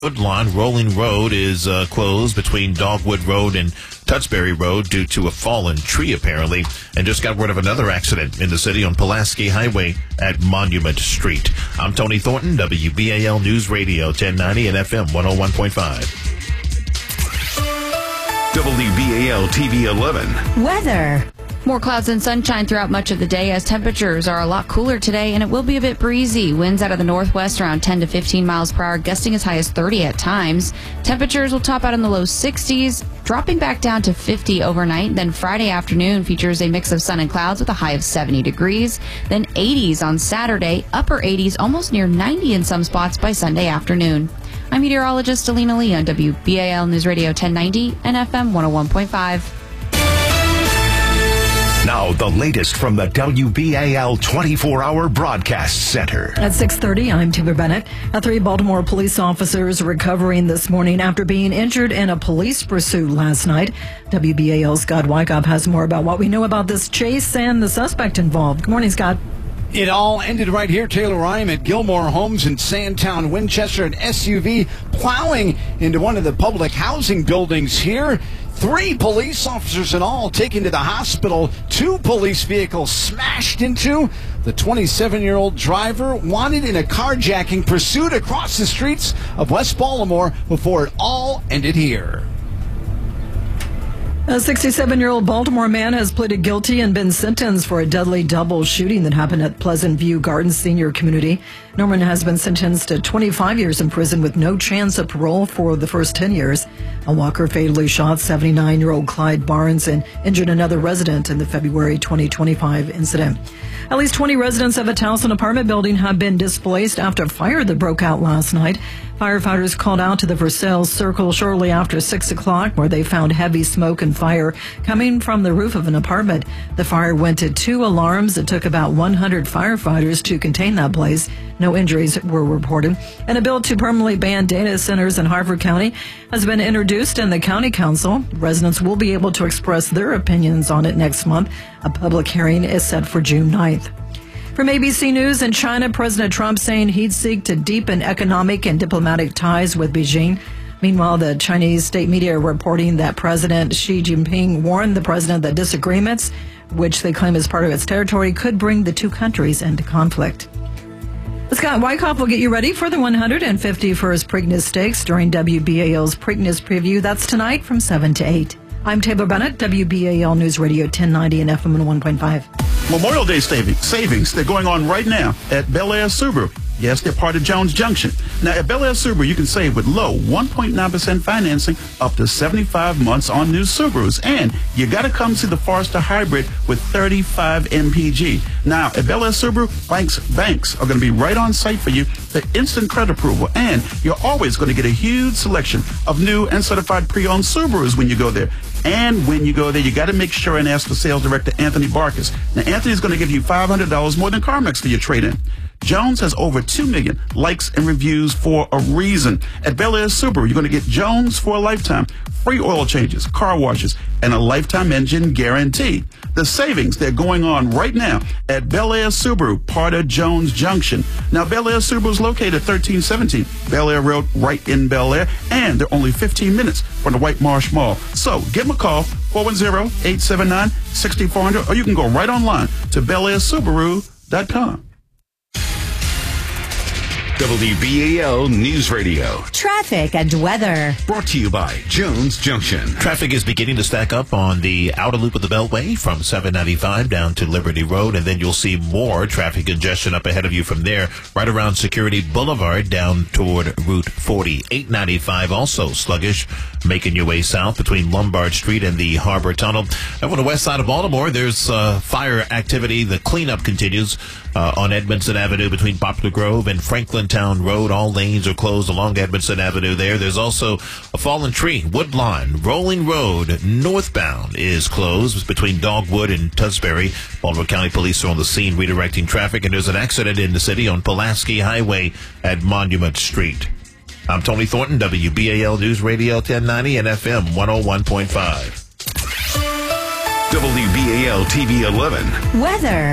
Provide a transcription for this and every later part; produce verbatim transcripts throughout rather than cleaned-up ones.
Woodlawn Rolling Road is uh, closed between Dogwood Road and Tutsbury Road due to a fallen tree, apparently. And just got word of another accident in the city on Pulaski Highway at Monument Street. I'm Tony Thornton, W B A L News Radio ten ninety and F M one oh one point five. W B A L T V eleven. Weather. More clouds and sunshine throughout much of the day as temperatures are a lot cooler today, and it will be a bit breezy. Winds out of the northwest around ten to fifteen miles per hour, gusting as high as thirty at times. Temperatures will top out in the low sixties, dropping back down to fifty overnight. Then Friday afternoon features a mix of sun and clouds with a high of seventy degrees. Then eighties on Saturday, upper eighties, almost near ninety in some spots by Sunday afternoon. I'm meteorologist Alina Lee on W B A L News Radio ten ninety and F M one oh one point five. Now, the latest from the W B A L twenty-four hour Broadcast Center. At six thirty, I'm Taylor Bennett. Three Baltimore police officers recovering this morning after being injured in a police pursuit last night. W B A L's Scott Wyckoff has more about what we know about this chase and the suspect involved. Good morning, Scott. It all ended right here, Taylor. I'm at Gilmore Homes in Sandtown, Winchester. An S U V plowing into one of the public housing buildings here. Three police officers in all taken to the hospital. Two police vehicles smashed into. The twenty-seven-year-old driver wanted in a carjacking pursuit across the streets of West Baltimore before it all ended here. A sixty-seven-year-old Baltimore man has pleaded guilty and been sentenced for a deadly double shooting that happened at Pleasant View Gardens Senior Community. Norman has been sentenced to twenty-five years in prison with no chance of parole for the first ten years. A walker fatally shot seventy-nine-year-old Clyde Barnes and injured another resident in the February twenty twenty-five incident. At least twenty residents of a Towson apartment building have been displaced after a fire that broke out last night. Firefighters called out to the Versailles Circle shortly after six o'clock, where they found heavy smoke and fire coming from the roof of an apartment. The fire went to two alarms. It took about one hundred firefighters to contain that blaze. No injuries were reported. And a bill to permanently ban data centers in Harford County has been introduced in the county council. Residents will be able to express their opinions on it next month. A public hearing is set for June ninth. From A B C News in China, President Trump saying he'd seek to deepen economic and diplomatic ties with Beijing. Meanwhile, the Chinese state media are reporting that President Xi Jinping warned the president that disagreements, which they claim is part of its territory, could bring the two countries into conflict. Scott Wyckoff will get you ready for the one hundred fifty-first Preakness Stakes during W B A L's Preakness Preview. That's tonight from seven to eight. I'm Taylor Bennett, W B A L News Radio ten ninety and F M one point five. Memorial Day savings, savings, they're going on right now at Bel Air Subaru. Yes, they're part of Jones Junction. Now, at Bel Air Subaru, you can save with low one point nine percent financing up to seventy-five months on new Subarus. And you got to come see the Forester Hybrid with thirty-five M P G. Now, at Bel Air Subaru, banks, banks are going to be right on site for you for instant credit approval. And you're always going to get a huge selection of new and certified pre-owned Subarus when you go there. And when you go there, you got to make sure and ask for sales director Anthony Barkis. Now, Anthony's going to give you five hundred dollars more than CarMax for your trade-in. Jones has over two million likes and reviews for a reason. At Bel Air Subaru, you're going to get Jones for a lifetime, free oil changes, car washes, and a lifetime engine guarantee. The savings, they're going on right now at Bel Air Subaru, part of Jones Junction. Now, Bel Air Subaru is located at thirteen seventeen Bel Air Road, right in Bel Air, and they're only fifteen minutes from the White Marsh Mall. So give them a call, four one zero, eight seven nine, six four zero zero, or you can go right online to bel air subaru dot com. W B A L News Radio. Traffic and weather. Brought to you by Jones Junction. Traffic is beginning to stack up on the outer loop of the Beltway from seven ninety-five down to Liberty Road, and then you'll see more traffic congestion up ahead of you from there, right around Security Boulevard down toward Route forty. eight ninety-five also sluggish, making your way south between Lombard Street and the Harbor Tunnel. And on the west side of Baltimore, there's uh, fire activity. The cleanup continues uh, on Edmondson Avenue between Poplar Grove and Franklin Town Road. All lanes are closed along Edmondson Avenue there. There's also a fallen tree. Woodlawn Rolling Road northbound is closed between Dogwood and Tutsbury. Baltimore County Police are on the scene redirecting traffic, and there's an accident in the city on Pulaski Highway at Monument Street. I'm Tony Thornton, W B A L News Radio ten ninety and F M one oh one point five. W B A L T V eleven. Weather.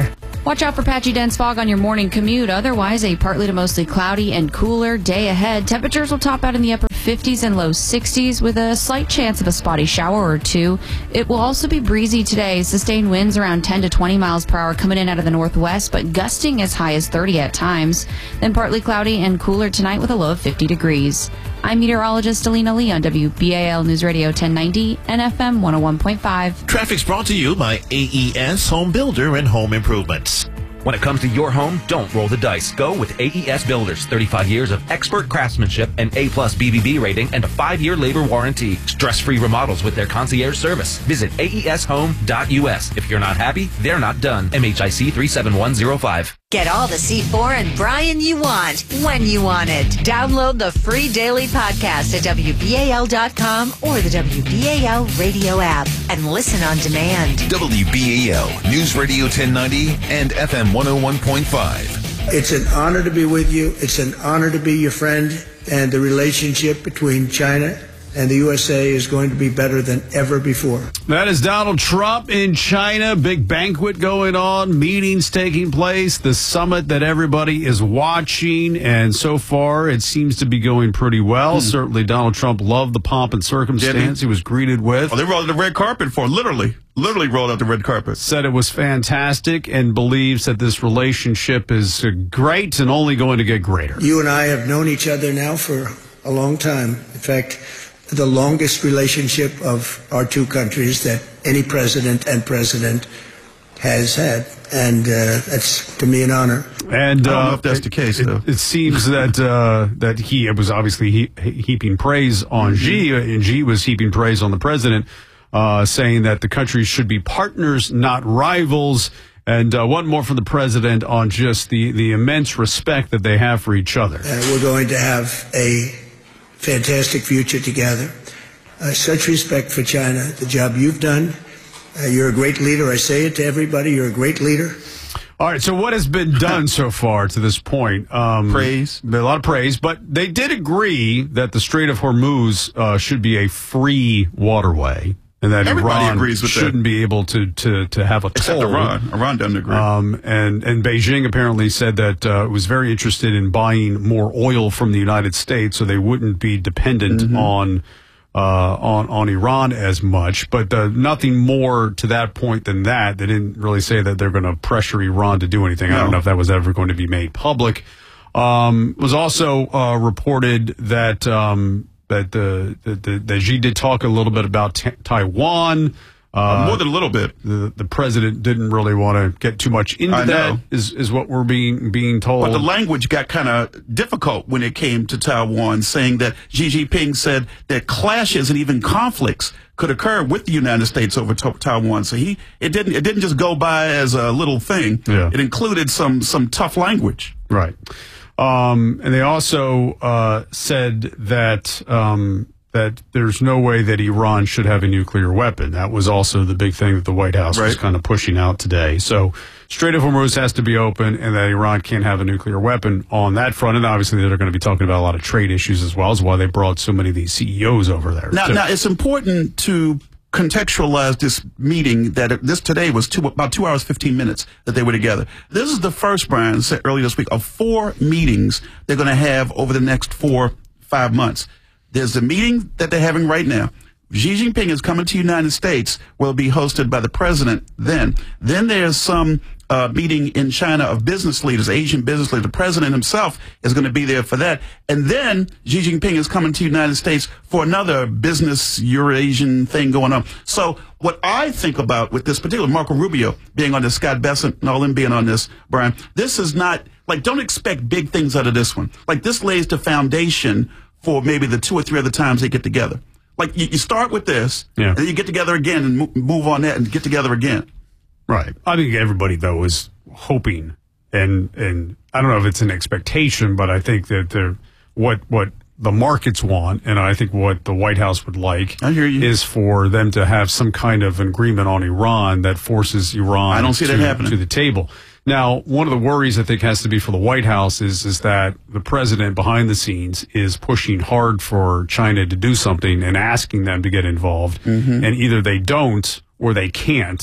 Watch out for patchy dense fog on your morning commute. Otherwise, a partly to mostly cloudy and cooler day ahead. Temperatures will top out in the upper fifties and low sixties with a slight chance of a spotty shower or two. It will also be breezy today. Sustained winds around ten to twenty miles per hour coming in out of the northwest, but gusting as high as thirty at times. Then partly cloudy and cooler tonight with a low of fifty degrees. I'm meteorologist Alina Lee on W B A L News Radio ten ninety and F M one oh one point five. Traffic's brought to you by A E S Home Builder and Home Improvements. When it comes to your home, don't roll the dice. Go with A E S Builders. thirty-five years of expert craftsmanship, an A plus B B B rating, and a five-year labor warranty. Stress-free remodels with their concierge service. Visit A E S home dot U S. If you're not happy, they're not done. M H I C three seven one zero five. Get all the C four and Brian you want, when you want it. Download the free daily podcast at W B A L dot com or the W B A L radio app and listen on demand. W B A L News Radio ten ninety and F M one oh one point five. It's an honor to be with you. It's an honor to be your friend. And the relationship between China and the U S A is going to be better than ever before. That is Donald Trump in China. Big banquet going on, meetings taking place, the summit that everybody is watching. And so far, it seems to be going pretty well. Hmm. Certainly, Donald Trump loved the pomp and circumstance he? he was greeted with. Oh, they rolled out the red carpet for him, literally. Literally rolled out the red carpet. Said it was fantastic and believes that this relationship is great and only going to get greater. You and I have known each other now for a long time. In fact, the longest relationship of our two countries that any president and president has had. And uh, that's, to me, an honor. And I don't uh, know if that's the case, it, though. It, it seems that uh, that he it was obviously he, heaping praise on mm-hmm. Xi, and Xi was heaping praise on the president, uh, saying that the countries should be partners, not rivals. And uh, one more from the president on just the, the immense respect that they have for each other. Uh, we're going to have a fantastic future together. Uh, such respect for China, the job you've done. Uh, you're a great leader. I say it to everybody. You're a great leader. All right, so what has been done so far to this point? Um, praise. A lot of praise, but they did agree that the Strait of Hormuz uh, should be a free waterway. And that Everybody Iran agrees with shouldn't that. be able to, to, to have a Except toll. Iran. Iran doesn't agree. Um, and, and Beijing apparently said that uh, it was very interested in buying more oil from the United States so they wouldn't be dependent mm-hmm. on, uh, on on Iran as much. But uh, nothing more to that point than that. They didn't really say that they're going to pressure Iran to do anything. No. I don't know if that was ever going to be made public. Um, it was also uh, reported that... Um, That the, the, the Xi did talk a little bit about t- Taiwan. Uh, uh, more than a little bit. The, the president didn't really want to get too much into I that, know. is, is what we're being being told. But the language got kind of difficult when it came to Taiwan, saying that Xi Jinping said that clashes and even conflicts could occur with the United States over to- Taiwan. So he it didn't it didn't just go by as a little thing. Yeah. It included some some tough language. Right. Um, and they also uh, said that um, that there's no way that Iran should have a nuclear weapon. That was also the big thing that the White House right. was kind of pushing out today. So Strait of Hormuz has to be open, and that Iran can't have a nuclear weapon on that front. And obviously they're going to be talking about a lot of trade issues as well, as why they brought so many of these C E Os over there. Now, now it's important to contextualize this meeting that it, this today was two, about two hours, fifteen minutes that they were together. This is the first, Brian said earlier this week, of four meetings they're going to have over the next four, five months. There's a meeting that they're having right now. Xi Jinping is coming to the United States, will be hosted by the president then. Then there's some uh, meeting in China of business leaders, Asian business leaders. The president himself is going to be there for that. And then Xi Jinping is coming to the United States for another business Eurasian thing going on. So what I think about with this particular Marco Rubio being on this, Scott Bessent and all them being on this, Brian, this is not, like, don't expect big things out of this one. Like, this lays the foundation for maybe the two or three other times they get together. Like, you, you start with this, yeah. and then you get together again and mo- move on that and get together again. Right. I think everybody, though, is hoping, and and I don't know if it's an expectation, but I think that they're, what what the markets want, and I think what the White House would like, I hear you. is for them to have some kind of agreement on Iran that forces Iran I don't see to, that happening. to the table. Now, one of the worries I think has to be for the White House is is that the president behind the scenes is pushing hard for China to do something and asking them to get involved, mm-hmm. and either they don't or they can't.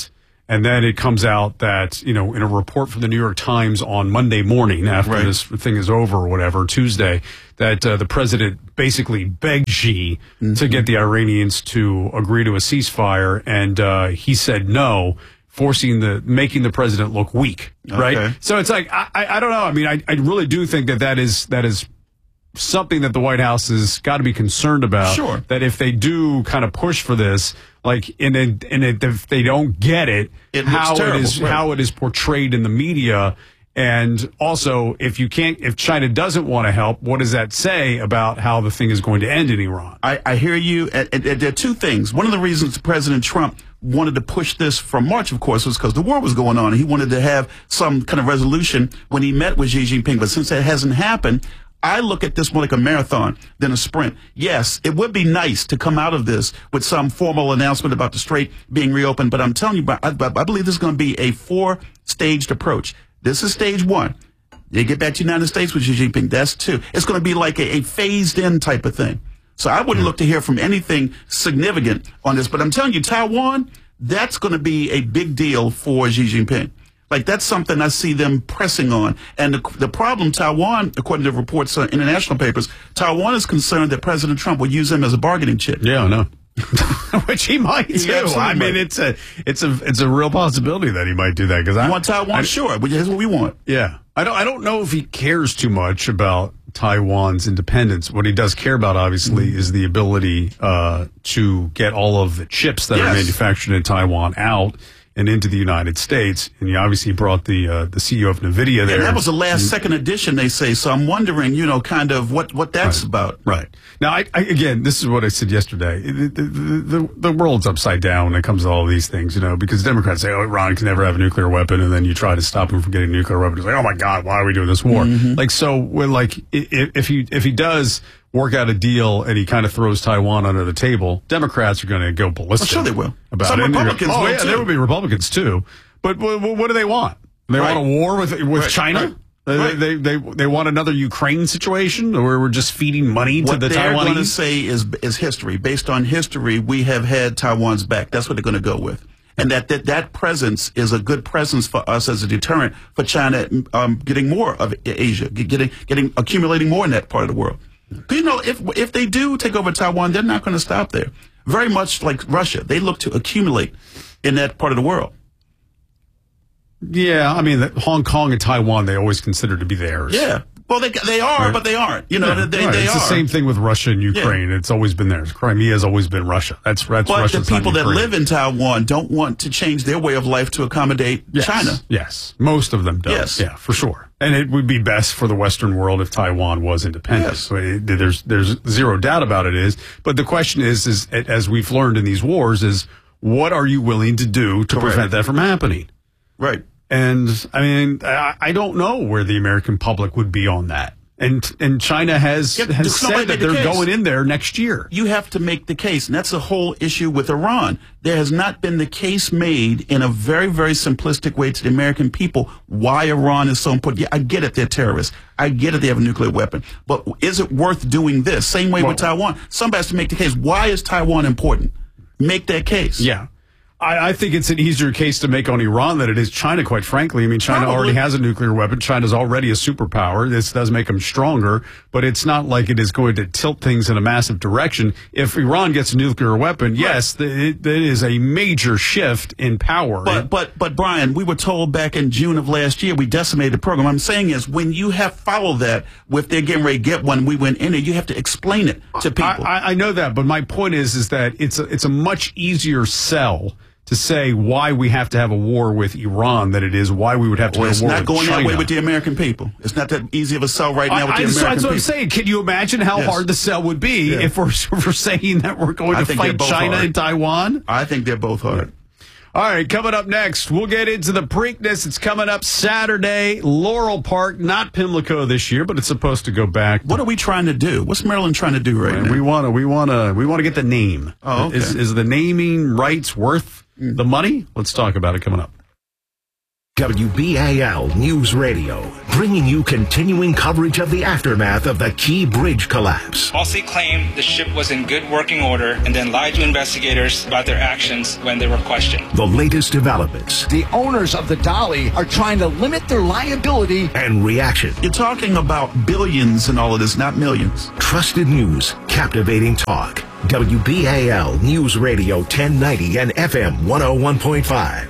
And then it comes out that, you know, in a report from the New York Times on Monday morning after Right. this thing is over or whatever, Tuesday, that uh, the president basically begged Xi mm-hmm. to get the Iranians to agree to a ceasefire. And uh, he said no, forcing the, making the president look weak. Okay. Right. So it's like, I, I, I don't know. I mean, I, I really do think that that is, that is, something that the White House has got to be concerned about. Sure. That if they do kind of push for this, like, and it, and it, if they don't get it, it how terrible, it is right. how it is portrayed in the media, and also if you can't, if China doesn't want to help, what does that say about how the thing is going to end in Iran? I, I hear you. And, and, and there are two things. One of the reasons President Trump wanted to push this from March, of course, was because the war was going on. He wanted to have some kind of resolution when he met with Xi Jinping. But since that hasn't happened, I look at this more like a marathon than a sprint. Yes, it would be nice to come out of this with some formal announcement about the strait being reopened, but I'm telling you, I, I believe this is going to be a four-staged approach. This is stage one. They get back to the United States with Xi Jinping. That's two. It's going to be like a, a phased-in type of thing. So I wouldn't look to hear from anything significant on this, but I'm telling you, Taiwan, that's going to be a big deal for Xi Jinping. Like, that's something I see them pressing on. And the, the problem, Taiwan, according to reports in international papers, Taiwan is concerned that President Trump will use them as a bargaining chip. Yeah, I know. Which he might He too. absolutely I mean, might. it's a, it's a, it's a real possibility that he might do that. Because I You want Taiwan? I, Sure, but here's what we want. Yeah, I don't, I don't know if he cares too much about Taiwan's independence. What he does care about, obviously, mm. is the ability uh, to get all of the chips that Yes. are manufactured in Taiwan out and into the United States. And he obviously brought the uh, the C E O of NVIDIA there. And that was the last second edition, they say. So I'm wondering, you know, kind of what, what that's right. about. Right. Now, I, I, again, this is what I said yesterday. The, the, the, the world's upside down when it comes to all these things, you know, because Democrats say, oh, Iran can never have a nuclear weapon. And then you try to stop him from getting a nuclear weapon. It's like, oh, my God, why are we doing this war? Mm-hmm. Like, so, we're like, if, if he if he does work out a deal and he kind of throws Taiwan under the table, Democrats are going to go ballistic. Well, sure they will. About Some it. Republicans oh, will, yeah, too. there will be Republicans, too. But what, what do they want? They Right. want a war with with Right. China? Right. They, Right. they they they want another Ukraine situation where we're just feeding money to What the they're going to Taiwanese? say is is history. Based on history, we have had Taiwan's back. That's what they're going to go with. And that, that that presence is a good presence for us as a deterrent for China um, getting more of Asia, getting getting accumulating more in that part of the world. You know, if if they do take over Taiwan, they're not going to stop there. Very much like Russia, they look to accumulate in that part of the world. Yeah, I mean, Hong Kong and Taiwan, they always consider to be theirs. Yeah. Well, they they are, Right. but they aren't. You know, Yeah, they, right. they it's are. the same thing with Russia and Ukraine. It's always been theirs. Crimea has always been Russia. That's that's But Russia. the people that live in Taiwan don't want to change their way of life to accommodate yes. China. Yes, most of them don't. Yes. Yeah, for sure. And it would be best for the Western world if Taiwan was independent. Yes. So it, there's there's zero doubt about it. Is but the question is is as we've learned in these wars is what are you willing to do to Correct. prevent that from happening? Right. And I mean, I, I don't know where the American public would be on that. And and China has Yeah, has there's nobody said that made the they're case. going in there next year. You have to make the case, and that's the whole issue with Iran. There has not been the case made in a very, very simplistic way to the American people why Iran is so important. Yeah, I get it, they're terrorists. I get it, they have a nuclear weapon. But is it worth doing this? Same way Well, with Taiwan. Somebody has to make the case. Why is Taiwan important? Make that case. Yeah. I, I think it's an easier case to make on Iran than it is China, quite frankly. I mean, China Probably. already has a nuclear weapon. China's already a superpower. This does make them stronger, but it's not like it is going to tilt things in a massive direction. If Iran gets a nuclear weapon, yes, th- it, it is a major shift in power. But, but, but Brian, we were told back in June of last year, we decimated the program. I'm saying is when you have followed that with they're getting ready to get one, we went in it, you have to explain it to people. I, I know that, but my point is, is that it's a, it's a much easier sell to say why we have to have a war with Iran than it is why we would have to Well, have it's a war not with going China. that way with the American people. It's not that easy of a sell right now with I, the I, American so that's people. what I'm saying. Can you imagine how Yes. hard the sell would be Yeah. if we're, if we're saying that we're going I to think they're fight both China hard. and Taiwan? I think they're both hard. All right, coming up next, we'll get into the Preakness. It's coming up Saturday, Laurel Park, not Pimlico this year, but it's supposed to go back. What are we trying to do? What's Maryland trying to do right And now? we want to, we want to, we want to get the name. Oh, okay. Is, is the naming rights worth the money? Let's talk about it coming up. W B A L News Radio, bringing you continuing coverage of the aftermath of the Key Bridge collapse. Falsely claimed the ship was in good working order and then lied to investigators about their actions when they were questioned. The latest developments. The owners of the Dolly are trying to limit their liability. And reaction. You're talking about billions and all of this, not millions. Trusted news, captivating talk. W B A L News Radio ten ninety and F M one oh one point five.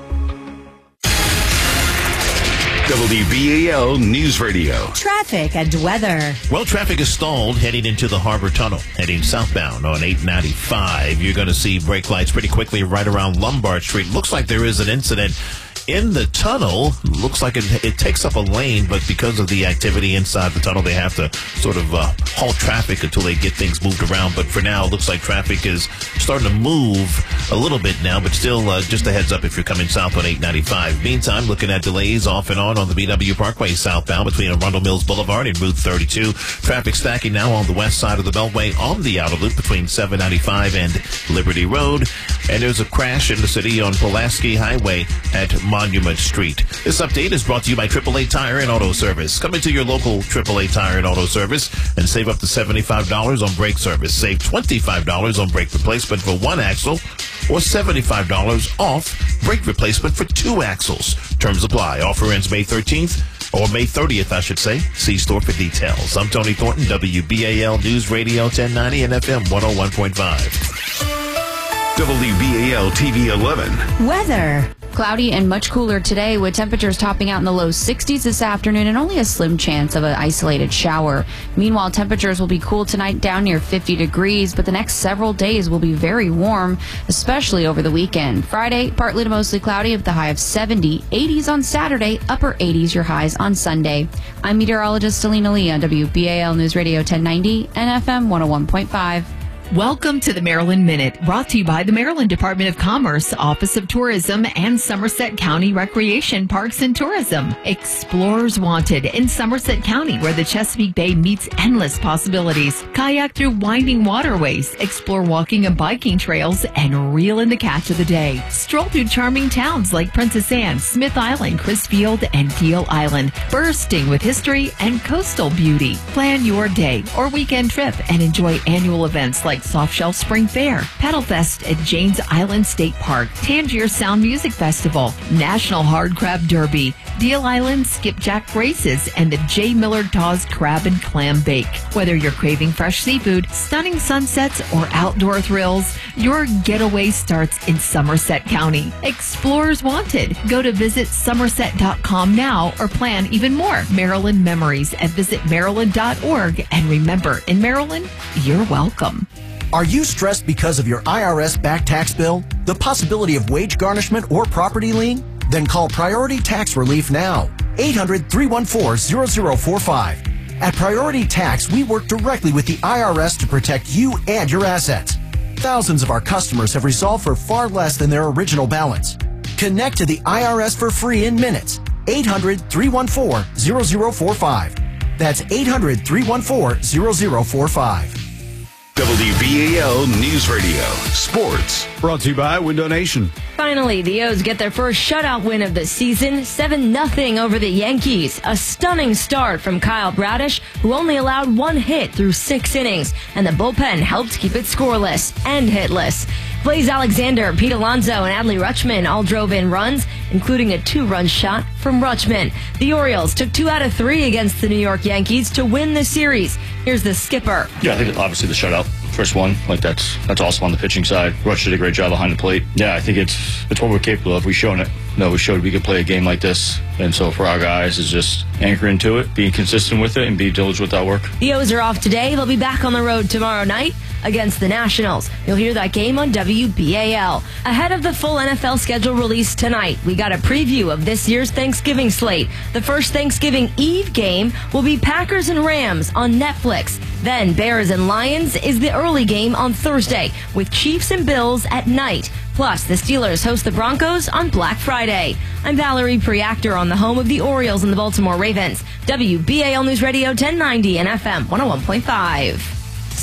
W B A L News Radio. Traffic and weather. Well, traffic is stalled heading into the Harbor Tunnel. Heading southbound on eight ninety-five. You're going to see brake lights pretty quickly right around Lombard Street. Looks like there is an incident in the tunnel. Looks like it, it takes up a lane, but because of the activity inside the tunnel, they have to sort of uh, halt traffic until they get things moved around. But for now, it looks like traffic is starting to move a little bit now, but still uh, just a heads up if you're coming south on eight ninety-five. Meantime, looking at delays off and on on the B W Parkway southbound between Arundel Mills Boulevard and Route thirty-two. Traffic stacking now on the west side of the Beltway on the outer loop between seven ninety-five and Liberty Road. And there's a crash in the city on Pulaski Highway at Monument Street. This update is brought to you by triple A Tire and Auto Service. Come into your local triple A Tire and Auto Service and save up to seventy-five dollars on brake service. Save twenty-five dollars on brake replacement for one axle or seventy-five dollars off brake replacement for two axles. Terms apply. Offer ends May thirteenth. Or May thirtieth, I should say. See store for details. I'm Tony Thornton, W B A L News Radio ten ninety and F M one oh one point five. W B A L T V eleven. Weather. Cloudy and much cooler today with temperatures topping out in the low sixties this afternoon and only a slim chance of an isolated shower. Meanwhile, temperatures will be cool tonight down near fifty degrees, but the next several days will be very warm, especially over the weekend. Friday, partly to mostly cloudy with the high of seventy, eighties on Saturday, upper eighties your highs on Sunday. I'm meteorologist Selena Lee on W B A L News Radio ten ninety and F M one oh one point five. Welcome to the Maryland Minute, brought to you by the Maryland Department of Commerce, Office of Tourism, and Somerset County Recreation Parks and Tourism. Explorers wanted in Somerset County, where the Chesapeake Bay meets endless possibilities. Kayak through winding waterways, explore walking and biking trails, and reel in the catch of the day. Stroll through charming towns like Princess Anne, Smith Island, Crisfield, and Deal Island, bursting with history and coastal beauty. Plan your day or weekend trip and enjoy annual events like Soft Shell Spring Fair, Paddle Fest at Janes Island State Park, Tangier Sound Music Festival, National Hard Crab Derby, Deal Island Skipjack Races, and the J. Millard Taw's Crab and Clam Bake. Whether you're craving fresh seafood, stunning sunsets, or outdoor thrills, your getaway starts in Somerset County. Explorers wanted. Go to visit somerset dot com now or plan even more Maryland memories at visit maryland dot org. And remember, in Maryland, you're welcome. Are you stressed because of your I R S back tax bill, the possibility of wage garnishment, or property lien? Then call Priority Tax Relief now. eight hundred, three one four, zero zero four five. At Priority Tax, we work directly with the I R S to protect you and your assets. Thousands of our customers have resolved for far less than their original balance. Connect to the I R S for free in minutes. eight hundred, three one four, zero zero four five. That's eight hundred, three one four, zero zero four five. W B A L News Radio. Sports. Brought to you by Window Nation. Finally, the O's get their first shutout win of the season, seven nothing over the Yankees. A stunning start from Kyle Bradish, who only allowed one hit through six innings, and the bullpen helped keep it scoreless and hitless. Blaze Alexander, Pete Alonso, and Adley Rutschman all drove in runs, including a two-run shot from Rutschman. The Orioles took two out of three against the New York Yankees to win the series. Here's the skipper. Yeah, I think obviously the shutout. First one, like that's that's awesome on the pitching side. Rush did a great job behind the plate. Yeah, I think it's it's what we're capable of. We've shown it. No, we showed we could play a game like this. And so for our guys, is just anchoring to it, being consistent with it, and be diligent with that work. The O's are off today. They'll be back on the road tomorrow night against the Nationals. You'll hear that game on W B A L. Ahead of the full N F L schedule release tonight, we got a preview of this year's Thanksgiving slate. The first Thanksgiving Eve game will be Packers and Rams on Netflix. Then Bears and Lions is the early game on Thursday, with Chiefs and Bills at night. Plus, the Steelers host the Broncos on Black Friday. I'm Valerie Preactor on the home of the Orioles and the Baltimore Ravens. W B A L News Radio ten ninety and F M one oh one point five.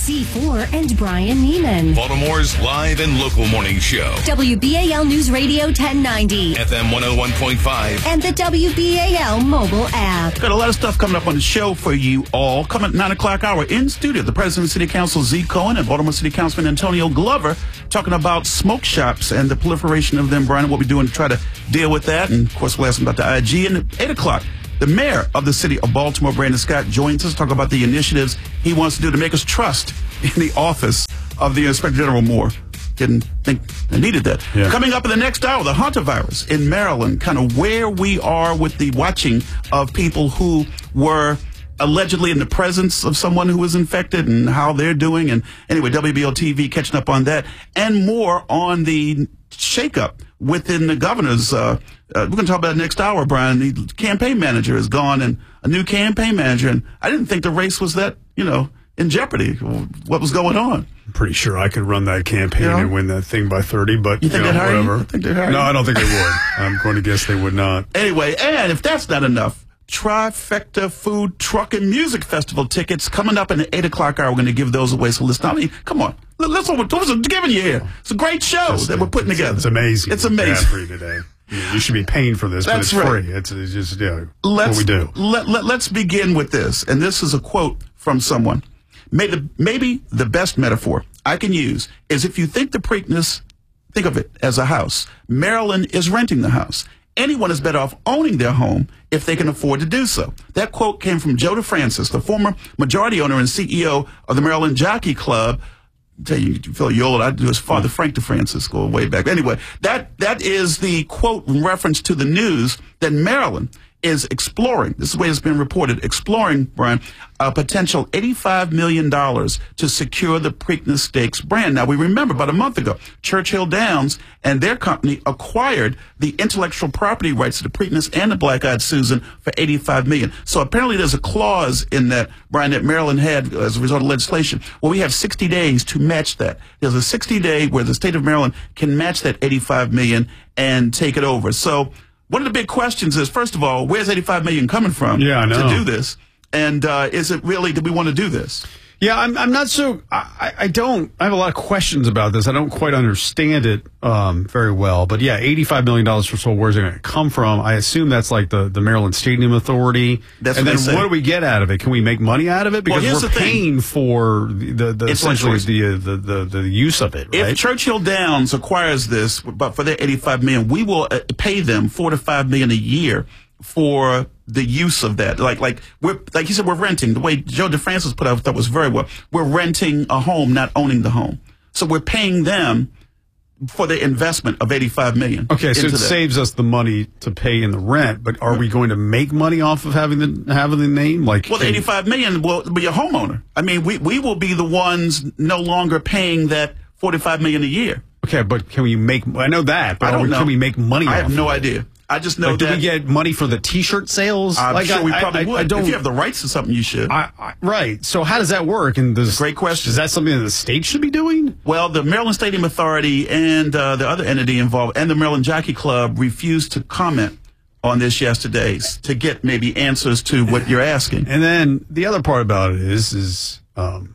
C four and Brian Neiman. Baltimore's live and local morning show. W B A L News Radio ten ninety. F M one oh one point five. And the W B A L mobile app. Got a lot of stuff coming up on the show for you all. Coming at nine o'clock hour in studio, the President of City Council, Z. Cohen, and Baltimore City Councilman Antonio Glover talking about smoke shops and the proliferation of them. Brian, what we're doing to try to deal with that. And, of course, we'll ask him about the I G. And at eight o'clock, the mayor of the city of Baltimore, Brandon Scott, joins us to talk about the initiatives he wants to do to make us trust in the office of the Inspector General more. Didn't think I needed that. Yeah. Coming up in the next hour, the Hunter virus in Maryland, kind of where we are with the watching of people who were allegedly in the presence of someone who was infected and how they're doing. And anyway, W B L T V catching up on that and more on the shakeup within the governor's. Uh, uh, we're going to talk about it next hour, Brian. The campaign manager is gone and a new campaign manager. And I didn't think the race was that, you know, in jeopardy. What was going on? I'm pretty sure I could run that campaign you know? and win that thing by thirty, but you, think you know, hire whatever. You? I think they'd hire no, you? I don't think they would. I'm going to guess they would not. Anyway, and if that's not enough, Trifecta Food Truck and Music Festival tickets coming up in the eight o'clock hour. We're going to give those away. So listen, I mean, come on. Listen, what we're giving you here. It's a great show Just, that we're putting it's, together. It's amazing. It's amazing. For you today. You should be paying for this, That's but it's right. free. It's, it's just yeah, let's, what we do. Let, let, let's begin with this. And this is a quote from someone. May the, maybe the best metaphor I can use is if you think the Preakness, think of it as a house. Maryland is renting the house. Anyone is better off owning their home if they can afford to do so. That quote came from Joe DeFrancis, the former majority owner and C E O of the Maryland Jockey Club. I tell you, you feel you're old. I do his father, Frank DeFrancis, go way back. Anyway, that that is the quote in reference to the news that Maryland is exploring, this is the way it's been reported, exploring, Brian, a potential eighty-five million dollars to secure the Preakness Stakes brand. Now, we remember about a month ago, Churchill Downs and their company acquired the intellectual property rights to the Preakness and the Black-Eyed Susan for eighty-five million dollars. So apparently there's a clause in that, Brian, that Maryland had as a result of legislation. Well, we have sixty days to match that. There's a sixty day where the state of Maryland can match that eighty-five million dollars and take it over. So one of the big questions is, first of all, where's eighty-five million dollars coming from yeah, I know. to do this? And uh, is it really, do we want to do this? Yeah, I'm, I'm not so, I, I don't, I have a lot of questions about this. I don't quite understand it um, very well. But yeah, eighty-five million dollars for so where's it going to come from? I assume that's like the, the Maryland Stadium Authority. That's and what then they say. what do we get out of it? Can we make money out of it? Because Well, here's we're the thing. paying for the, the, the essentially the, uh, the, the, the use of it, right? If Churchill Downs acquires this, but for their eighty-five million dollars, we will uh, pay them four to five million dollars a year for the use of that. Like, like we're, like you said, we're renting. The way Joe DeFrancis put out that was very well. We're renting a home, not owning the home. So we're paying them for the investment of eighty-five million dollars. Okay, so it into that. saves us the money to pay in the rent, but are we going to make money off of having the having the name? Like, Well, the eighty-five million dollars will be a homeowner. I mean, we, we will be the ones no longer paying that forty-five million dollars a year. Okay, but can we make? I know that, but I are don't we, know. can we make money? I off have no of it? idea. I just know like, that. do we get money for the T-shirt sales? I'm like, sure I, we probably I, would. I don't, if you have the rights to something, you should. I, I, right. So how does that work? And does, Great question. Is that something that the state should be doing? Well, the Maryland Stadium Authority and uh, the other entity involved and the Maryland Jockey Club refused to comment on this yesterday to get maybe answers to what you're asking. And then the other part about it is, is um,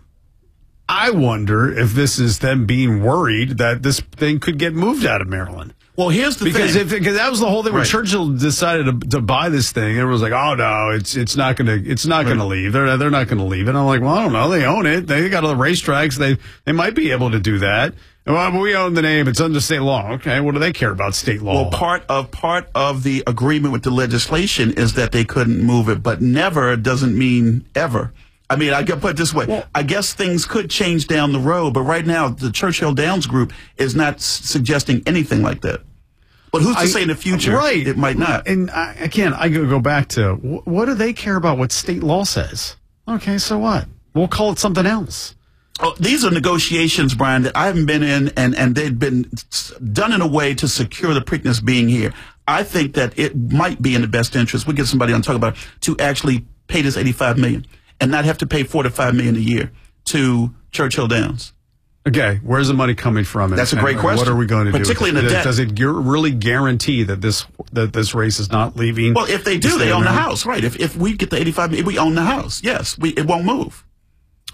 I wonder if this is them being worried that this thing could get moved out of Maryland. Well, here's the because thing. If, because that was the whole thing when Right. Churchill decided to, to buy this thing. Everyone was like, "Oh no, it's it's not gonna it's not Right. gonna leave. They're they're not gonna leave." And I'm like, "Well, I don't know. They own it. They got all the racetracks. They they might be able to do that. Well, we own the name. It's under state law. Okay, what do they care about state law?" Well, part of part of the agreement with the legislation is that they couldn't move it, but never doesn't mean ever. I mean, I can put it this way. Well, I guess things could change down the road, but right now the Churchill Downs group is not s- suggesting anything like that. But who's to I- say in the future right. it might not? And I, again, I go go back to wh- what do they care about what state law says? Okay, so what? We'll call it something else. Oh, these are negotiations, Brian, that I haven't been in, and, and they've been s- done in a way to secure the Preakness being here. I think that it might be in the best interest. We get somebody on to talk about it, to actually pay this eighty-five million dollars and not have to pay four to five million dollars a year to Churchill Downs. Okay, where's the money coming from? That's a And- great and question. What are we going to Particularly do? in the Does- debt. Does it gu- really guarantee that this that this race is not leaving? Well, if they do, the they state of own the Maryland? house, right? If if we get the eighty-five million dollars, we own the house. Yes, we it won't move.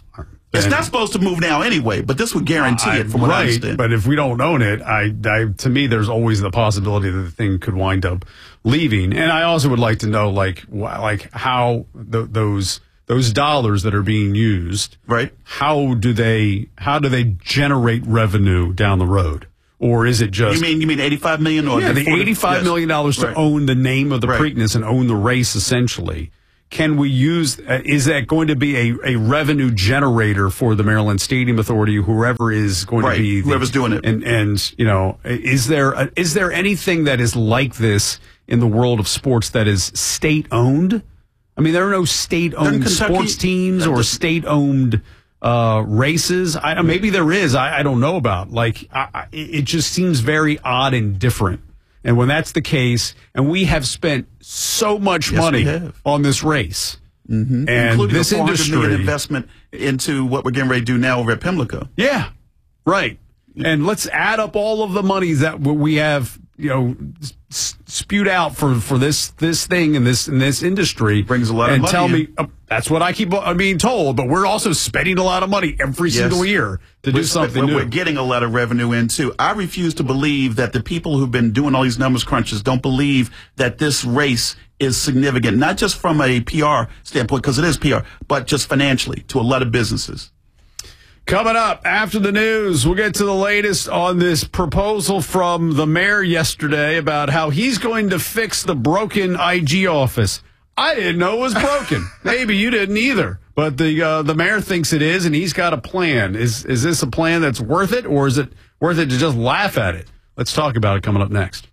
It's then- not supposed to move now anyway, but this would guarantee I- it from what I right, understand. but if we don't own it, I, I, to me, there's always the possibility that the thing could wind up leaving. And I also would like to know, like, wh- like how th- those those dollars that are being used, right? How do they how do they generate revenue down the road, or is it just You mean you mean eighty-five million dollars? Or yeah, the eighty-five million dollars to Right. own the name of the Right. Preakness and own the race, essentially? Can we use, uh, is that going to be a, a revenue generator for the Maryland Stadium Authority, whoever is going Right, to be the, whoever's doing it. And, and, you know, is there, a, is there anything that is like this in the world of sports that is state owned? I mean, there are no state owned Doesn't Kentucky- sports teams or state owned uh, races. I, maybe there is. I, I don't know about. Like, I, I, it just seems very odd and different. And when that's the case, and we have spent so much Yes, money we have. on this race, Mm-hmm. and Including this a four hundred million industry, investment into what we're getting ready to do now over at Pimlico. yeah, right. And let's add up all of the money that we have, you know, s- spewed out for, for this this thing in this in this industry. Brings a lot of and money tell in. me uh, that's what I keep uh, being told. But we're also spending a lot of money every Yes. single year to do We're- something we're, new. We're getting a lot of revenue in too. I refuse to believe that the people who've been doing all these numbers crunches don't believe that this race is significant, not just from a P R standpoint, because it is P R, but just financially to a lot of businesses. Coming up after the news, we'll get to the latest on this proposal from the mayor yesterday about how he's going to fix the broken I G office. I didn't know it was broken. Maybe you didn't either. But the uh, the mayor thinks it is, and he's got a plan. Is is this a plan that's worth it, or is it worth it to just laugh at it? Let's talk about it coming up next.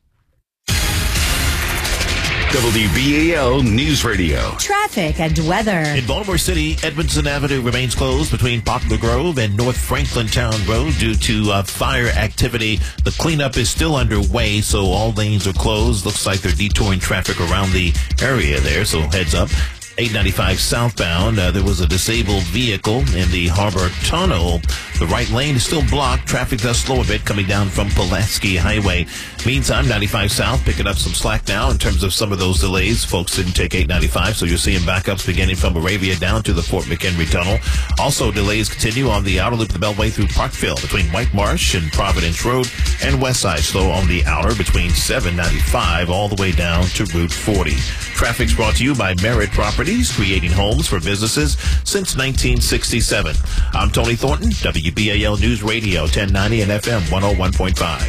W B A L News Radio. Traffic and weather. In Baltimore City, Edmondson Avenue remains closed between Poplar Grove and North Franklin Town Road due to uh, fire activity. The cleanup is still underway, so all lanes are closed. Looks like they're detouring traffic around the area there, so heads up. eight ninety-five southbound, uh, there was a disabled vehicle in the Harbor Tunnel. The right lane is still blocked. Traffic does slow a bit coming down from Pulaski Highway. Meantime, ninety-five south picking up some slack now in terms of some of those delays. Folks didn't take eight ninety-five, so you're seeing backups beginning from Moravia down to the Fort McHenry Tunnel. Also, delays continue on the outer loop of the Beltway through Parkville between White Marsh and Providence Road, and West Side slow on the outer between seven ninety-five all the way down to Route forty. Traffic's brought to you by Merritt Properties, creating homes for businesses since nineteen sixty-seven. I'm Tony Thornton, W B A L News Radio, ten ninety and F M one oh one point five.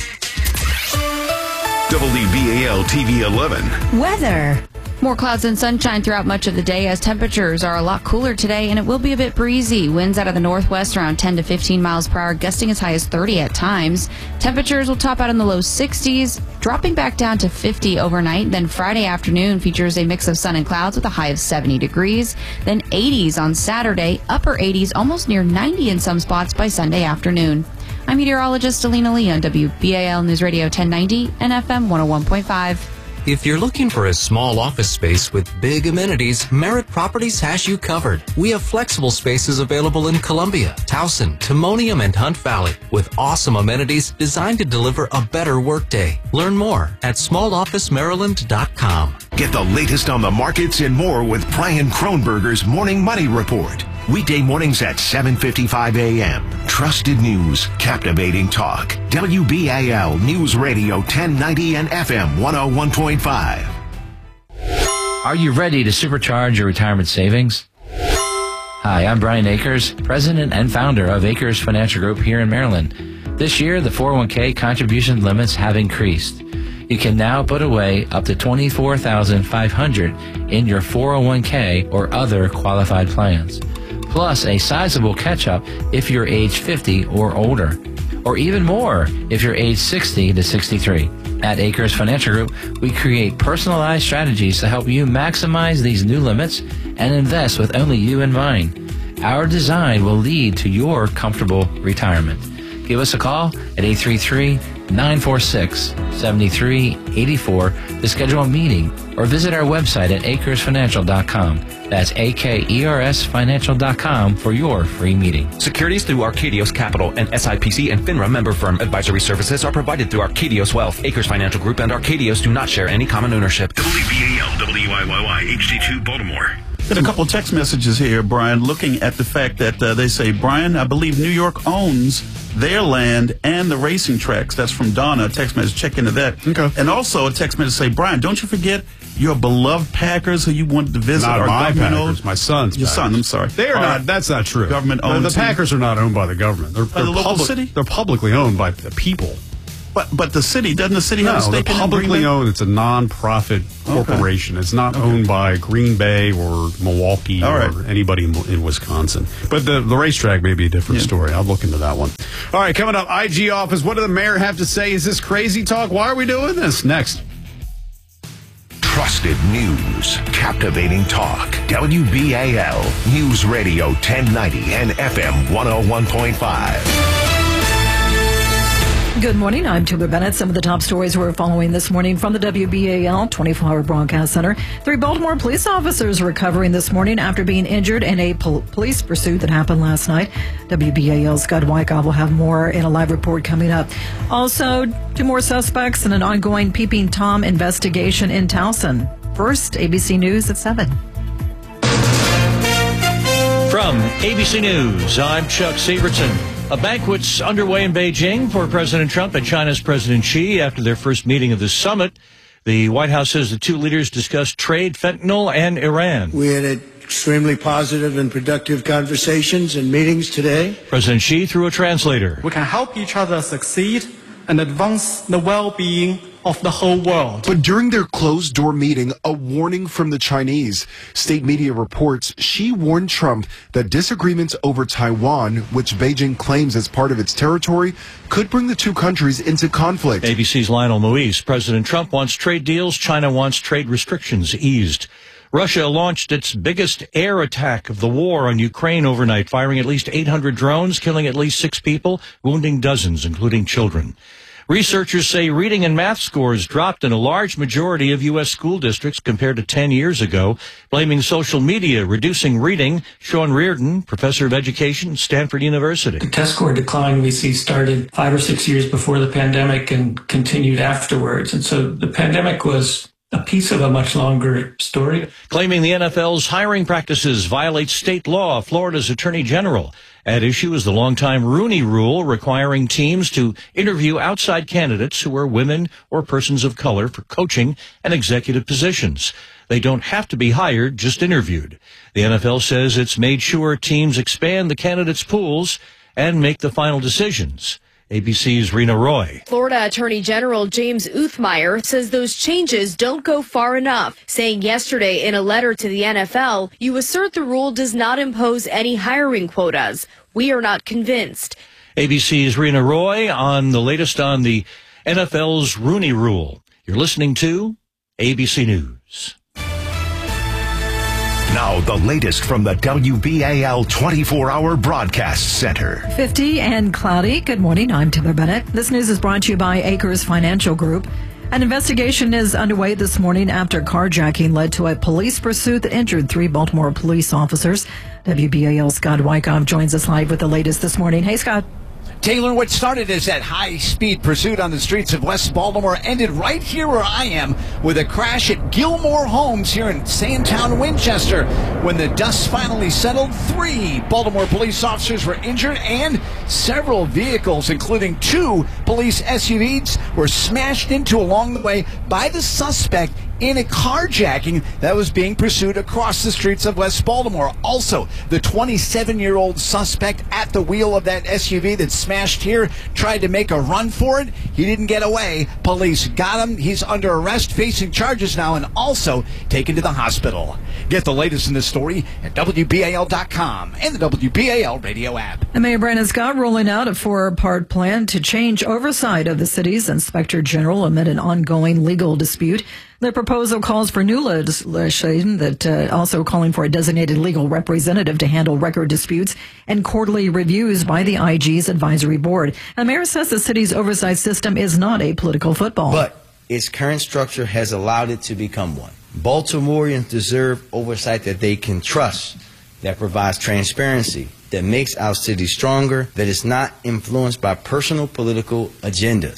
W B A L T V eleven. Weather. More clouds and sunshine throughout much of the day as temperatures are a lot cooler today, and it will be a bit breezy. Winds out of the northwest around ten to fifteen miles per hour, gusting as high as thirty at times. Temperatures will top out in the low sixties, dropping back down to fifty overnight. Then Friday afternoon features a mix of sun and clouds with a high of seventy degrees. Then eighties on Saturday, upper eighties, almost near ninety in some spots by Sunday afternoon. I'm meteorologist Alina Lee on W B A L News Radio ten ninety and F M one oh one point five. If you're looking for a small office space with big amenities, Merritt Properties has you covered. We have flexible spaces available in Columbia, Towson, Timonium, and Hunt Valley with awesome amenities designed to deliver a better workday. Learn more at small office maryland dot com. Get the latest on the markets and more with Brian Kronberger's Morning Money Report. Weekday mornings at seven fifty-five a.m. Trusted news, captivating talk. W B A L News Radio ten ninety and F M one oh one point five. Are you ready to supercharge your retirement savings? Hi, I'm Brian Akers, president and founder of Akers Financial Group here in Maryland. This year, the four oh one k contribution limits have increased. You can now put away up to twenty-four thousand five hundred dollars in your four oh one k or other qualified plans, plus a sizable catch-up if you're age fifty or older, or even more if you're age sixty to sixty-three. At Akers Financial Group, we create personalized strategies to help you maximize these new limits and invest with only you in mind. Our design will lead to your comfortable retirement. Give us a call at eight three three, nine four six, seven three eight four to schedule a meeting, or visit our website at akers financial dot com. That's A K E R S financial dot com for your free meeting. Securities through Arcadios Capital and S I P C and FINRA member firm. Advisory services are provided through Arcadios Wealth. Akers Financial Group and Arcadios do not share any common ownership. W B A L W I Y Y H D two Baltimore. Got a couple of text messages here, Brian, looking at the fact that uh, they say, Brian, I believe New York owns their land and the racing tracks. That's from Donna. A text message. Check into that. Okay. And also a text message say, Brian, don't you forget your beloved Packers who you wanted to visit. Not our my government Packers, owns? my son's Your Packers. son, I'm sorry. They are Our not, that's not true. Government No, owned the team. Packers are not owned by the government. They're, By they're the local public- city? They're publicly owned by the people. But but the city, doesn't the city No, have a they're stake in publicly Green Bay? owned. It's a non-profit corporation. It's not owned by Green Bay or Milwaukee All or right. anybody in, in Wisconsin. But the, the racetrack may be a different Yeah. story. I'll look into that one. All right, coming up, I G office. What does the mayor have to say? Is this crazy talk? Why are we doing this? Next. Trusted news, captivating talk. W B A L News Radio ten ninety and F M one oh one point five. Good morning. I'm Tuba Bennett. Some of the top stories we're following this morning from the W B A L twenty-four hour Broadcast Center. Three Baltimore police officers recovering this morning after being injured in a pol- police pursuit that happened last night. W B A L's Scott Wyckoff will have more in a live report coming up. Also, two more suspects in an ongoing Peeping Tom investigation in Towson. First, A B C News at seven. From A B C News, I'm Chuck Severson. A banquet's underway in Beijing for President Trump and China's President Xi after their first meeting of the summit. The White House says the two leaders discussed trade, fentanyl, and Iran. We had extremely positive and productive conversations and meetings today. President Xi through a translator. We can help each other succeed and advance the well-being of the whole world. But during their closed-door meeting, a warning from the Chinese. State media reports Xi warned Trump that disagreements over Taiwan, which Beijing claims as part of its territory, could bring the two countries into conflict. A B C's Lionel Moise. President Trump wants trade deals. China wants trade restrictions eased. Russia launched its biggest air attack of the war on Ukraine overnight, firing at least eight hundred drones, killing at least six people, wounding dozens, including children. Researchers say reading and math scores dropped in a large majority of U S school districts compared to ten years ago, blaming social media, reducing reading. Sean Reardon, professor of education, Stanford University. The test score decline we see started five or six years before the pandemic and continued afterwards. And so the pandemic was a piece of a much longer story. Claiming the N F L's hiring practices violate state law, Florida's attorney general. At issue is the longtime Rooney Rule requiring teams to interview outside candidates who are women or persons of color for coaching and executive positions. They don't have to be hired, just interviewed. The N F L says it's made sure teams expand the candidates' pools and make the final decisions. A B C's Rena Roy. Florida Attorney General James Uthmeyer says those changes don't go far enough, saying yesterday in a letter to the N F L, you assert the rule does not impose any hiring quotas. We are not convinced. A B C's Rena Roy on the latest on the N F L's Rooney Rule. You're listening to A B C News. Now, the latest from the W B A L twenty-four hour Broadcast Center. fifty and cloudy. Good morning. I'm Timber Bennett. This news is brought to you by Acres Financial Group. An investigation is underway this morning after carjacking led to a police pursuit that injured three Baltimore police officers. W B A L's Scott Wyckoff joins us live with the latest this morning. Hey, Scott. Taylor, what started as that high-speed pursuit on the streets of West Baltimore ended right here where I am with a crash at Gilmore Homes here in Sandtown, Winchester. When the dust finally settled, three Baltimore police officers were injured and several vehicles, including two police S U Vs, were smashed into along the way by the suspect in a carjacking that was being pursued across the streets of West Baltimore. Also, the twenty-seven-year-old suspect at the wheel of that S U V that smashed here tried to make a run for it. He didn't get away. Police got him. He's under arrest, facing charges now, and also taken to the hospital. Get the latest in this story at W B A L dot com and the W B A L radio app. And Mayor Brandon Scott rolling out a four-part plan to change oversight of the city's inspector general amid an ongoing legal dispute. The proposal calls for new legislation that uh, also calling for a designated legal representative to handle record disputes and quarterly reviews by the I G's advisory board. The mayor says the city's oversight system is not a political football. But its current structure has allowed it to become one. Baltimoreans deserve oversight that they can trust, that provides transparency, that makes our city stronger, that is not influenced by personal political agendas.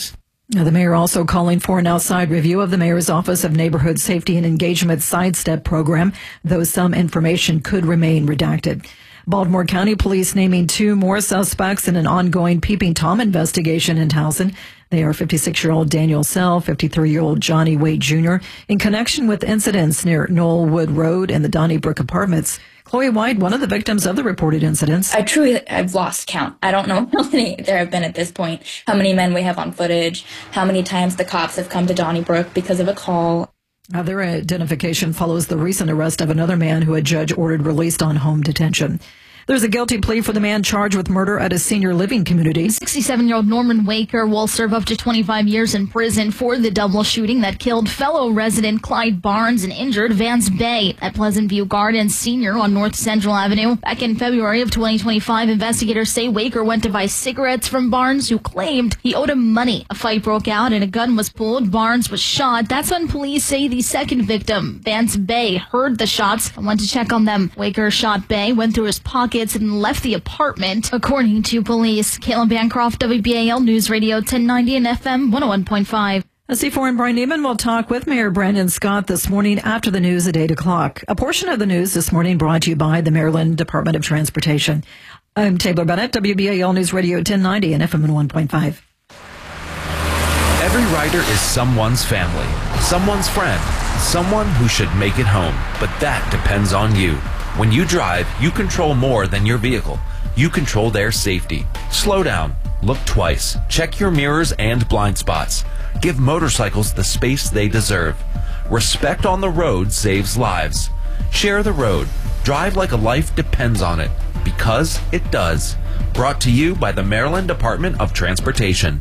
Now, the mayor also calling for an outside review of the mayor's Office of Neighborhood Safety and Engagement Sidestep program, though some information could remain redacted. Baltimore County Police naming two more suspects in an ongoing Peeping Tom investigation in Towson. They are fifty-six-year-old Daniel Sell, fifty-three-year-old Johnny Wade Junior in connection with incidents near Knollwood Road and the Donnybrook Apartments. Chloe White, one of the victims of the reported incidents. I truly, I've lost count. I don't know how many there have been at this point, how many men we have on footage, how many times the cops have come to Donnybrook because of a call. Now, their identification follows the recent arrest of another man who a judge ordered released on home detention. There's a guilty plea for the man charged with murder at a senior living community. sixty-seven-year-old Norman Waker will serve up to twenty-five years in prison for the double shooting that killed fellow resident Clyde Barnes and injured Vance Bay at Pleasant View Gardens Senior on North Central Avenue. Back in February of twenty twenty-five, investigators say Waker went to buy cigarettes from Barnes, who claimed he owed him money. A fight broke out and a gun was pulled. Barnes was shot. That's when police say the second victim, Vance Bay, heard the shots and went to check on them. Waker shot Bay, went through his pocket, and left the apartment, according to police. Caitlin Bancroft, W B A L News Radio ten ninety and F M one oh one point five. A C four and Brian Neiman will talk with Mayor Brandon Scott this morning after the news at eight o'clock. A portion of the news this morning brought to you by the Maryland Department of Transportation. I'm Taylor Bennett, W B A L News Radio ten ninety and F M one point five. Every rider is someone's family, someone's friend, someone who should make it home. But that depends on you. When you drive, you control more than your vehicle. You control their safety. Slow down. Look twice. Check your mirrors and blind spots. Give motorcycles the space they deserve. Respect on the road saves lives. Share the road. Drive like a life depends on it. Because it does. Brought to you by the Maryland Department of Transportation.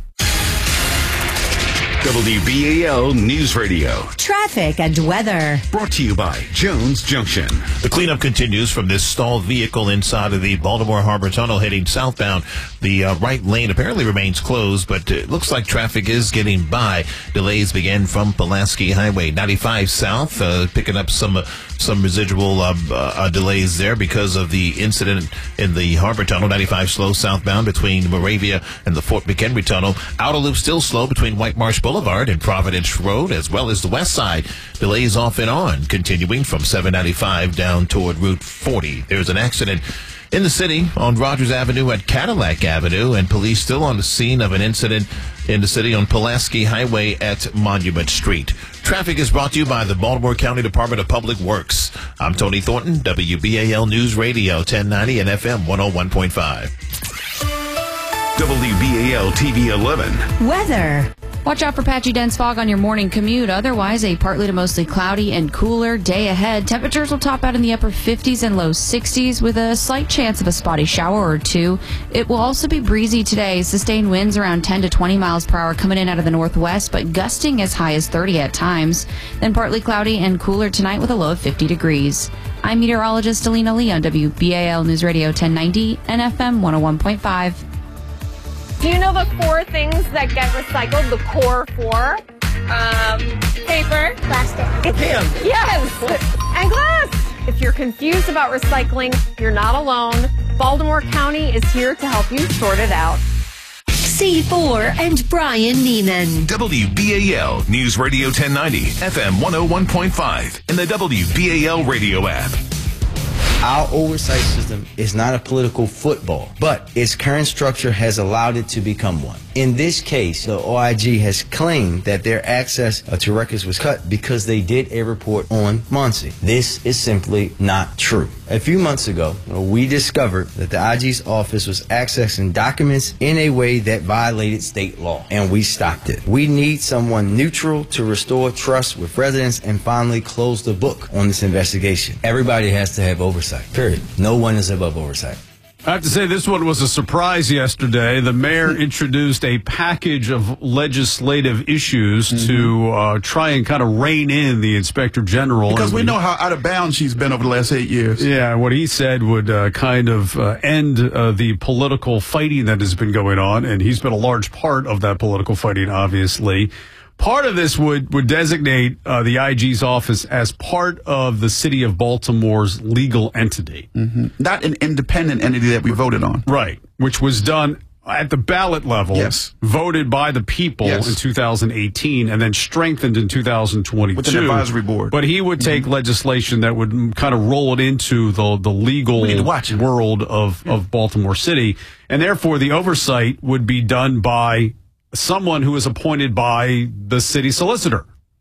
W B A L News Radio. Traffic and weather. Brought to you by Jones Junction. The cleanup continues from this stalled vehicle inside of the Baltimore Harbor Tunnel heading southbound. The uh, right lane apparently remains closed, but it looks like traffic is getting by. Delays began from Pulaski Highway ninety-five south, uh, picking up some uh, some residual uh, uh, delays there because of the incident in the Harbor Tunnel. ninety-five slow southbound between Moravia and the Fort McHenry Tunnel. Outer loop still slow between White Marsh Boulevard and Providence Road, as well as the west side. Delays off and on, continuing from seven ninety-five down toward Route forty. There's an accident in the city on Rogers Avenue at Cadillac Avenue, and police still on the scene of an incident in the city on Pulaski Highway at Monument Street. Traffic is brought to you by the Baltimore County Department of Public Works. I'm Tony Thornton, W B A L News Radio ten ninety and F M one oh one point five. W B A L T V eleven. Weather. Watch out for patchy dense fog on your morning commute. Otherwise, a partly to mostly cloudy and cooler day ahead. Temperatures will top out in the upper fifties and low sixties with a slight chance of a spotty shower or two. It will also be breezy today. Sustained winds around ten to twenty miles per hour coming in out of the northwest, but gusting as high as thirty at times. Then partly cloudy and cooler tonight with a low of fifty degrees. I'm meteorologist Alina Lee on W B A L News Radio ten ninety and F M one oh one point five. Do you know the four things that get recycled? The core four? Um, paper. Plastic. Pen. Yes! And glass! If you're confused about recycling, you're not alone. Baltimore County is here to help you sort it out. C four and Brian Neiman. W B A L News Radio ten ninety, F M one oh one point five, and the W B A L radio app. Our oversight system is not a political football, but its current structure has allowed it to become one. In this case, the O I G has claimed that their access to records was cut because they did a report on Muncie. This is simply not true. A few months ago, we discovered that the I G's office was accessing documents in a way that violated state law, and we stopped it. We need someone neutral to restore trust with residents and finally close the book on this investigation. Everybody has to have oversight, period. No one is above oversight. I have to say this one was a surprise yesterday. The mayor introduced a package of legislative issues mm-hmm. to uh, try and kind of rein in the inspector general. Because we know how out of bounds she's been over the last eight years. Yeah, what he said would uh, kind of uh, end uh, the political fighting that has been going on, and he's been a large part of that political fighting, obviously. Part of this would, would designate uh, the I G's office as part of the city of Baltimore's legal entity. Mm-hmm. Not an independent entity that we voted on. Right, which was done at the ballot level, Yes. voted by the people Yes. in two thousand eighteen and then strengthened in two thousand twenty-two. With an advisory board. But he would take Mm-hmm. legislation that would mm, kind of roll it into the, the legal We need to watch it. world of, Yeah. of Baltimore City. And therefore, the oversight would be done by someone who is appointed by the city solicitor.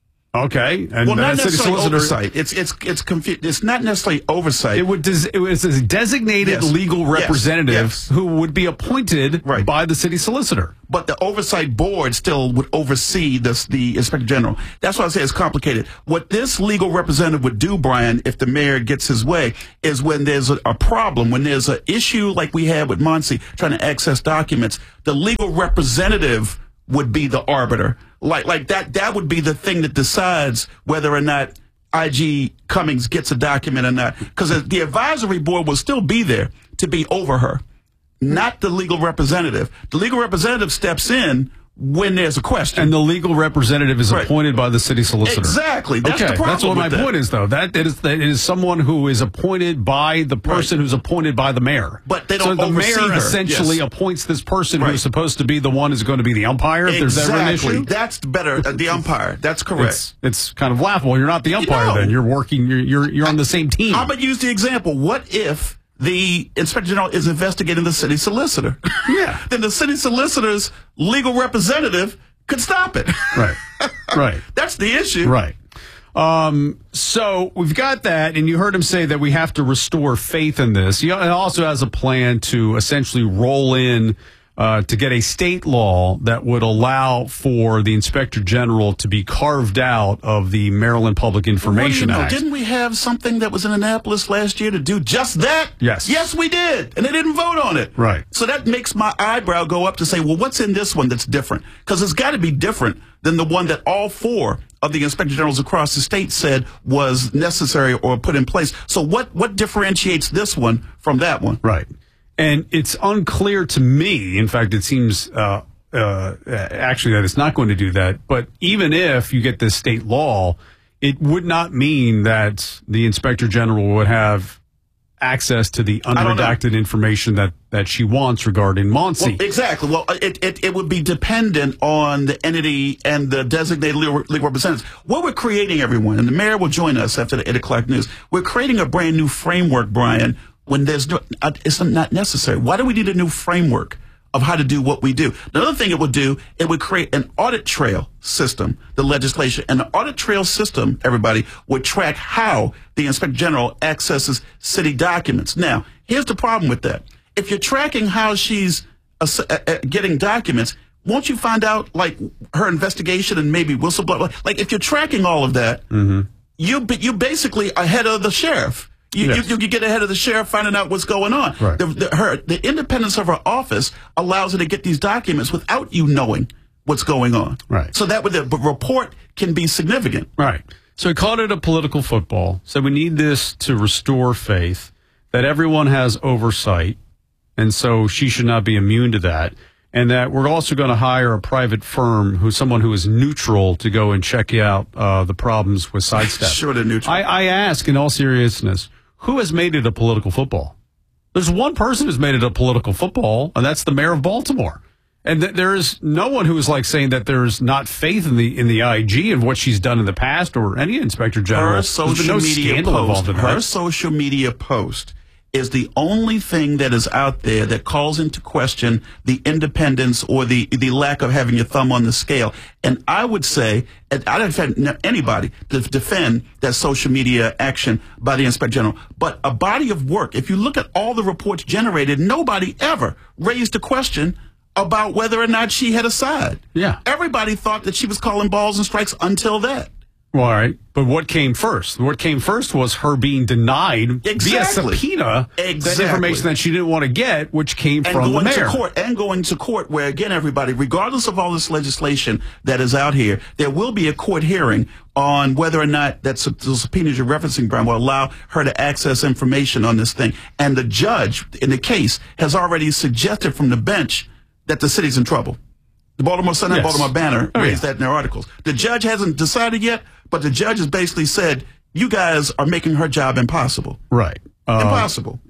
Okay, and well, not that city necessarily solicitor. oversight. It's it's it's confu- It's not necessarily oversight. It would des- it was a designated Yes. legal Yes. representative Yes. who would be appointed by the city solicitor. But the oversight board still would oversee this, the inspector general. That's why I say it's complicated. What this legal representative would do, Brian, if the mayor gets his way, is when there's a, a problem, when there's an issue like we had with Monsi trying to access documents, the legal representative would be the arbiter. Like like that that would be the thing that decides whether or not I G Cummings gets a document or not. Because the advisory board will still be there to be over her, not the legal representative. The legal representative steps in when there's a question. And the legal representative is Right. appointed by the city solicitor. Exactly. That's okay, the problem that's what my with that. point is, though. That it is, that it is someone who is appointed by the person who's appointed by the mayor. But they so don't the oversee mayor her. essentially Yes. appoints this person Right. who's supposed to be the one who's going to be the umpire if there's ever an Exactly. issue. That's better. Uh, the umpire. That's correct. It's, it's kind of laughable. You're not the umpire know. then. You're working. You're you're, you're on the same team. I'm going to use the example. What if the inspector general is investigating the city solicitor? Yeah. Then the city solicitor's legal representative could stop it. Right. Right. That's the issue. Right. Um, so we've got that, and you heard him say that we have to restore faith in this. He also has a plan to essentially roll in uh, to get a state law that would allow for the inspector general to be carved out of the Maryland Public Information Well, you know, Act. didn't we have something that was in Annapolis last year to do just that? Yes. Yes, we did. And they didn't vote on it. Right. So that makes my eyebrow go up to say, well, what's in this one that's different? Because it's got to be different than the one that all four of the inspector generals across the state said was necessary or put in place. So what, what differentiates this one from that one? Right. And it's unclear to me, in fact, it seems uh, uh, actually that it's not going to do that. But even if you get this state law, it would not mean that the inspector general would have access to the don't know. unredacted information that, that she wants regarding Monsi. Well, exactly. Well, it, it, it would be dependent on the entity and the designated legal, legal representatives. What we're creating, everyone, and the mayor will join us after the eight o'clock news, we're creating a brand new framework, Brian, when there's no, uh, it's not necessary. Why do we need a new framework of how to do what we do? Another thing it would do, it would create an audit trail system, the legislation. And the audit trail system, everybody, would track how the inspector general accesses city documents. Now, here's the problem with that. If you're tracking how she's uh, uh, getting documents, won't you find out, like, her investigation and maybe whistleblower? Like, if you're tracking all of that, Mm-hmm. you, you're basically ahead of the sheriff. You, Yes. you, you get ahead of the sheriff finding out what's going on. Right. The, the, her, the independence of her office allows her to get these documents without you knowing what's going on. Right. So that way the report can be significant. Right. So he called it a political football. So we need this to restore faith, that everyone has oversight, and so she should not be immune to that. And that we're also going to hire a private firm, who's someone who is neutral, to go and check out uh, the problems with Sidestep. Sure, they're neutral. I, I ask, in all seriousness, who has made it a political football? There's one person who's made it a political football, and that's the mayor of Baltimore. And th- there is no one who is like saying that there's not faith in the in the I G and what she's done in the past, or any inspector general. Her There's been social no media scandal post, involved in her that. social media post is the only thing that is out there that calls into question the independence or the the lack of having your thumb on the scale. And I would say, and I don't defend anybody to defend that social media action by the inspector general, but a body of work. If you look at all the reports generated, nobody ever raised a question about whether or not she had a side. Yeah. Everybody thought that she was calling balls and strikes until that. Well, all right, but what came first? What came first was her being denied Exactly. via subpoena that Exactly. information that she didn't want to get, which came and from the going mayor. to court and going to court where, again, everybody, regardless of all this legislation that is out here, there will be a court hearing on whether or not that sub- the subpoenas you're referencing, Brian, will allow her to access information on this thing. And the judge in the case has already suggested from the bench that the city's in trouble. The Baltimore Sun and Yes. Baltimore Banner Oh, raised yeah. that in their articles. The judge hasn't decided yet, but the judge has basically said, you guys are making her job impossible. Right. Uh, Impossible.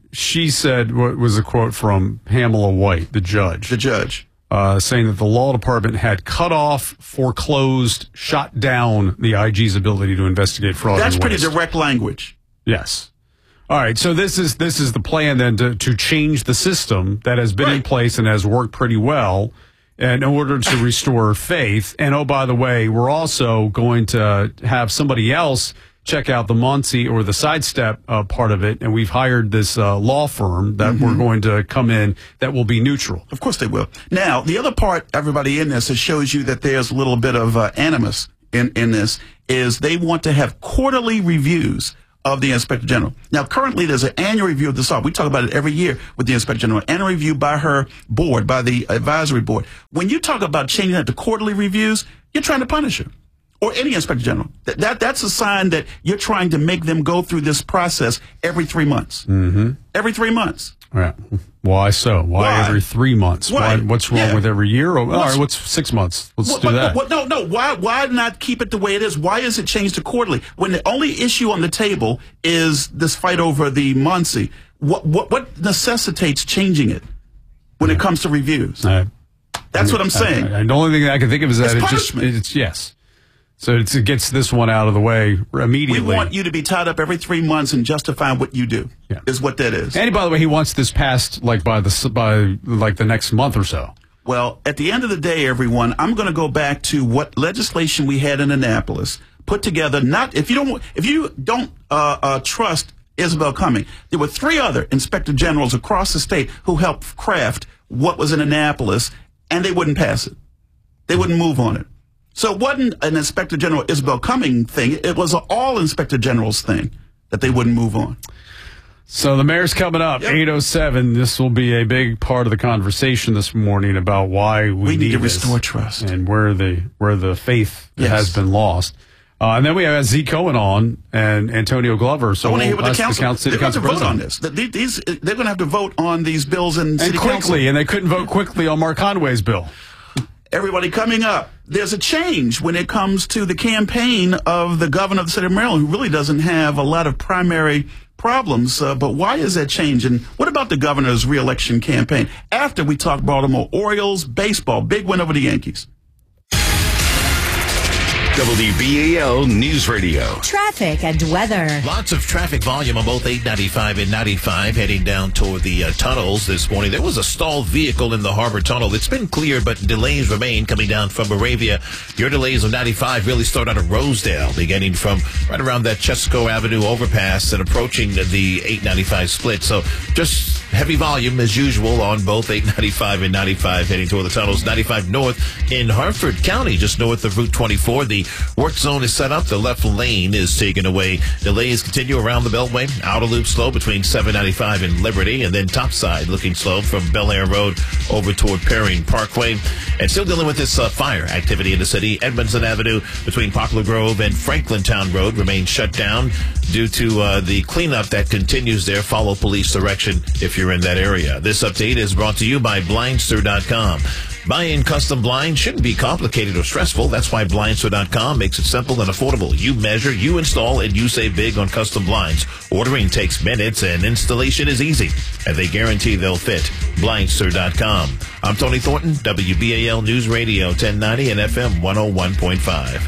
she said what was a quote from Pamela White, the judge. The judge. Uh, saying that the law department had cut off, foreclosed, shot down the I G's ability to investigate fraud. That's and pretty waste. direct language. Yes. All right. So this is this is the plan then to, to change the system that has been right. in place and has worked pretty well in order to restore faith. And oh, by the way, we're also going to have somebody else check out the Muncie or the sidestep uh, part of it, and we've hired this uh, law firm that mm-hmm. we're going to come in that will be neutral. Of course they will. Now, the other part, everybody in this, that shows you that there's a little bit of uh, animus in, in this, is they want to have quarterly reviews of the Inspector General. Now, currently, there's an annual review of this office. We talk about it every year with the Inspector General. Annual review by her board, by the advisory board. When you talk about changing that to quarterly reviews, you're trying to punish her. Or any Inspector General. That, that That's a sign that you're trying to make them go through this process every three months. Mm-hmm. Every three months. All right. Why so? Why, Why? every three months? Why? Why what's wrong yeah. with every year? Or, all right, what's six months? Let's what, do what, that. What, no, no. Why, why not keep it the way it is? Why is it changed to quarterly? When the only issue on the table is this fight over the Muncie, what, what, what necessitates changing it when yeah. it comes to reviews? I, That's I, what I'm saying. I, I, the only thing I can think of is that it's it just, it's, yes. So it's, it gets this one out of the way immediately. We want you to be tied up every three months and justifying what you do. Yeah. Is what that is. And by the way, he wants this passed like by the by like the next month or so. Well, at the end of the day, everyone, I'm going to go back to what legislation we had in Annapolis put together. Not if you don't if you don't uh, uh, trust Isabel Cumming, there were three other inspector generals across the state who helped craft what was in Annapolis, and they wouldn't pass it. They wouldn't move on it. So it wasn't an Inspector General Isabel Cumming thing. It was an all Inspector Generals thing that they wouldn't move on. So the mayor's coming up, yep. eight oh seven. This will be a big part of the conversation this morning about why we, we need, need to restore this trust and where the where the faith yes. has been lost. Uh, and then we have Z Cohen on and Antonio Glover. So I want to we'll hear what the council, the council they're going to president. vote on this. The, these, they're going to have to vote on these bills in and city quickly, council. And they couldn't vote quickly on Mark Conway's bill. Everybody coming up, there's a change when it comes to the campaign of the governor of the state of Maryland, who really doesn't have a lot of primary problems. Uh, but why is that change? And what about the governor's reelection campaign? After we talk Baltimore Orioles, baseball, big win over the Yankees. W B A L News Radio. Traffic and weather. Lots of traffic volume on both eight ninety-five and ninety-five heading down toward the uh, tunnels this morning. There was a stalled vehicle in the Harbor Tunnel. It's been cleared, but delays remain coming down from Moravia. Your delays on ninety-five really start out of Rosedale, beginning from right around that Chesco Avenue overpass and approaching the eight ninety-five split. So just heavy volume as usual on both eight ninety-five and ninety-five heading toward the tunnels. ninety-five north in Harford County, just north of Route twenty-four. The work zone is set up. The left lane is taken away. Delays continue around the Beltway. Outer loop slow between seven ninety-five and Liberty, and then topside looking slow from Bel Air Road over toward Perrine Parkway. And still dealing with this uh, fire activity in the city. Edmondson Avenue between Poplar Grove and Franklintown Road remains shut down due to uh, the cleanup that continues there. Follow police direction if you're in that area. This update is brought to you by Blindster dot com. Buying custom blinds shouldn't be complicated or stressful. That's why Blindster dot com makes it simple and affordable. You measure, you install, and you save big on custom blinds. Ordering takes minutes, and installation is easy. And they guarantee they'll fit. Blindster dot com. I'm Tony Thornton, W B A L News Radio ten ninety and F M one oh one point five.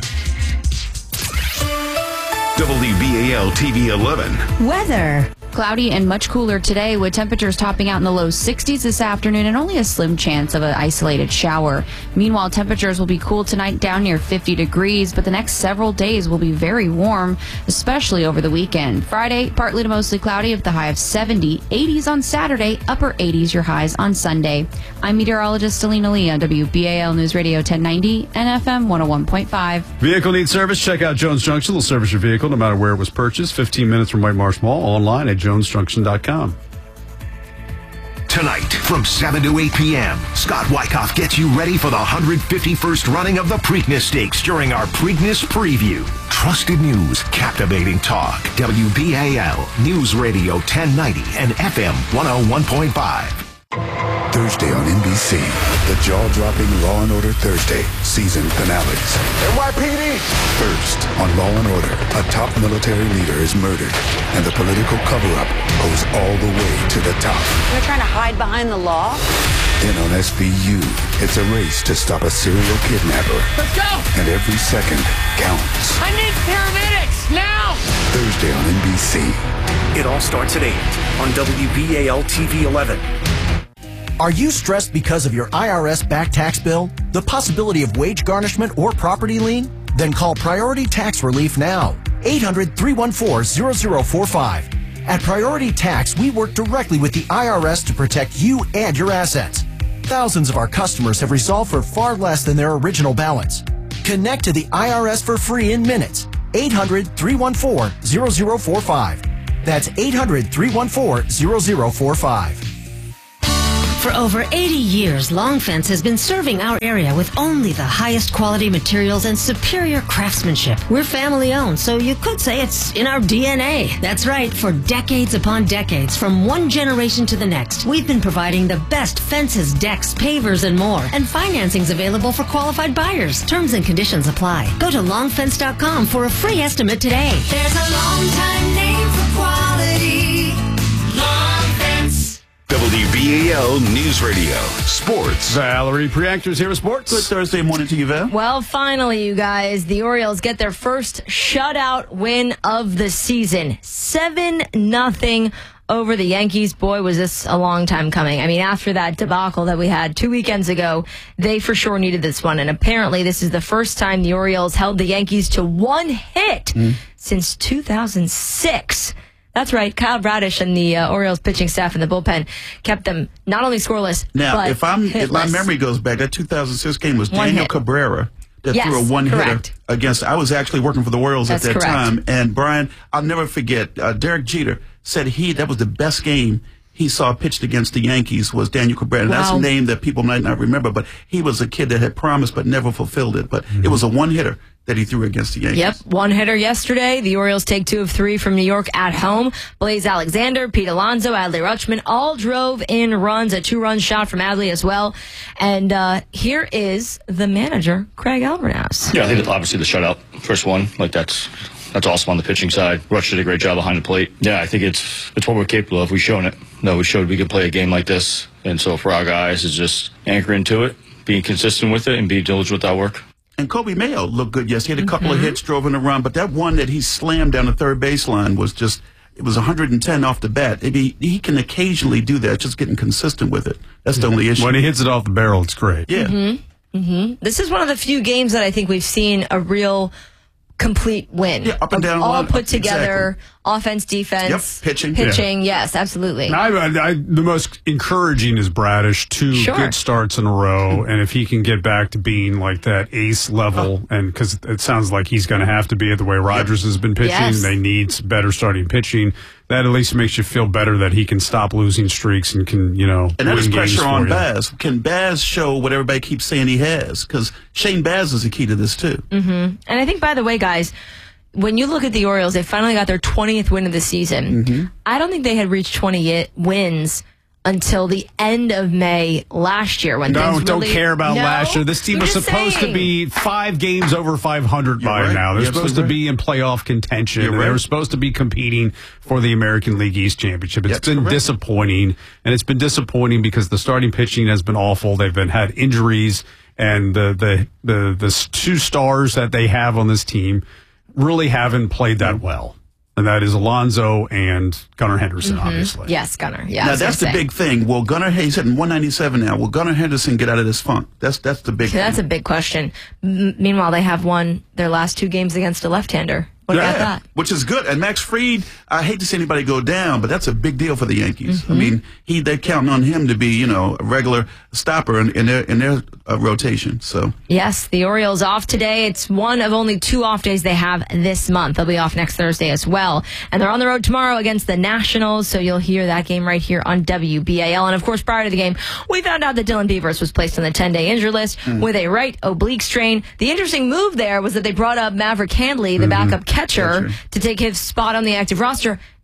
W B A L T V eleven. Weather. Cloudy and much cooler today, with temperatures topping out in the low sixties this afternoon and only a slim chance of an isolated shower. Meanwhile, temperatures will be cool tonight, down near fifty degrees, but the next several days will be very warm, especially over the weekend. Friday, partly to mostly cloudy with the high of seventy. eighties on Saturday, upper eighties your highs on Sunday. I'm meteorologist Selena Lee on W B A L News Radio ten ninety and F M one oh one point five. Vehicle needs service? Check out Jones Junction. They'll service your vehicle no matter where it was purchased. fifteen minutes from White Marsh Mall, online at jones junction dot com. Tonight, from seven to eight p.m., Scott Wyckoff gets you ready for the one hundred fifty-first running of the Preakness Stakes during our Preakness Preview. Trusted news, captivating talk. W B A L News Radio ten ninety and F M one oh one point five. Thursday on N B C, the jaw-dropping Law and Order Thursday season finales. N Y P D! First, on Law and Order, a top military leader is murdered, and the political cover-up goes all the way to the top. You're trying to hide behind the law? Then on S V U, it's a race to stop a serial kidnapper. Let's go! And every second counts. I need paramedics, now! Thursday on N B C. It all starts at eight on W B A L T V eleven. Are you stressed because of your I R S back tax bill, the possibility of wage garnishment or property lien? Then call Priority Tax Relief now. eight hundred, three one four, zero zero four five. At Priority Tax, we work directly with the I R S to protect you and your assets. Thousands of our customers have resolved for far less than their original balance. Connect to the I R S for free in minutes. eight hundred, three one four, zero zero four five. That's eight hundred, three one four, zero zero four five. For over eighty years, Long Fence has been serving our area with only the highest quality materials and superior craftsmanship. We're family owned, so you could say it's in our D N A. That's right, for decades upon decades, from one generation to the next, we've been providing the best fences, decks, pavers, and more. And financing's available for qualified buyers. Terms and conditions apply. Go to long fence dot com for a free estimate today. There's a long time name for quality. Long Fence. W B A L News Radio Sports. Valerie Preactors here with sports. Good Thursday morning to you, Val. Well, finally, you guys, the Orioles get their first shutout win of the season. seven nothing over the Yankees. Boy, was this a long time coming. I mean, after that debacle that we had two weekends ago, they for sure needed this one. And apparently this is the first time the Orioles held the Yankees to one hit mm. since two thousand six. That's right. Kyle Bradish and the uh, Orioles pitching staff in the bullpen kept them not only scoreless, now, but if I'm hitless. if my memory goes back, that two thousand six game was One Daniel hit. Cabrera that Yes, threw a one correct. hitter against. I was actually working for the Orioles That's at that correct. time, and Brian, I'll never forget. Uh, Derek Jeter said he that was the best game he saw pitched against the Yankees was Daniel Cabrera. And that's Wow. a name that people might not remember, but he was a kid that had promised but never fulfilled it. But mm-hmm. it was a one hitter that he threw against the Yankees. Yep, one hitter yesterday. The Orioles take two of three from New York at home. Blaze Alexander, Pete Alonso, Adley Rutschman all drove in runs, a two-run shot from Adley as well. And uh, here is the manager, Craig Albernaus. Yeah, I think obviously the shutout, first one, like that's that's awesome on the pitching side. Rush did a great job behind the plate. Yeah, I think it's it's what we're capable of. We've shown it. No, we showed we could play a game like this. And so for our guys, it's just anchoring to it, being consistent with it, and being diligent with our work. And Kobe Mayo looked good. Yes, he had a couple mm-hmm. of hits, drove in a run, but that one that he slammed down the third baseline was just, it was one hundred ten off the bat. He, he can occasionally do that, just getting consistent with it. That's the only issue. When he hits it off the barrel, it's great. Yeah. Mm-hmm. Mm-hmm. This is one of the few games that I think we've seen a real complete win. Yeah, up and down. All line. put together, exactly. offense, defense. Yep, pitching. Pitching, yeah. Yes, absolutely. Now, I, I, the most encouraging is Bradish. Two Sure. good starts in a row, and if he can get back to being like that ace level, oh. and because it sounds like he's going to have to be it the way Rodgers yep. has been pitching, yes. they need better starting pitching. That at least makes you feel better that he can stop losing streaks and can, you know, and that win is pressure on you. Baz. Can Baz show what everybody keeps saying he has? Because Shane Baz is the key to this too. Mm-hmm. And I think, by the way, guys, when you look at the Orioles, they finally got their twentieth win of the season. Mm-hmm. I don't think they had reached twenty wins until the end of May last year. When no, things don't really, care about no? last year. This team I'm was just supposed saying. to be five games over five hundred You're by right. now. They're You're supposed to right. be in playoff contention. You're And right. They were supposed to be competing for the American League East Championship. It's That's been correct. disappointing, and it's been disappointing because the starting pitching has been awful. They've been had injuries, and the the the, the two stars that they have on this team really haven't played that well. And that is Alonso and Gunnar Henderson, Mm-hmm. obviously. Yes, Gunnar. Yeah, I now was that's the gonna say. big thing. Will Gunnar Hayes hitting one ninety-seven now? Will Gunnar Henderson get out of this funk? That's that's the big. Okay, that's thing. a big question. M- meanwhile, they have won their last two games against a left-hander. What yeah, about that? which is good. And Max Fried, I hate to see anybody go down, but that's a big deal for the Yankees. Mm-hmm. I mean, he they're counting on him to be, you know, a regular stopper in, in their in their uh, rotation. So Yes, the Orioles off today. It's one of only two off days they have this month. They'll be off next Thursday as well. And they're on the road tomorrow against the Nationals, so you'll hear that game right here on W B A L. And of course, prior to the game, we found out that Dylan Beavers was placed on the ten-day injury list mm. with a right oblique strain. The interesting move there was that they brought up Maverick Handley, the mm-hmm. backup catcher, catcher, to take his spot on the active roster.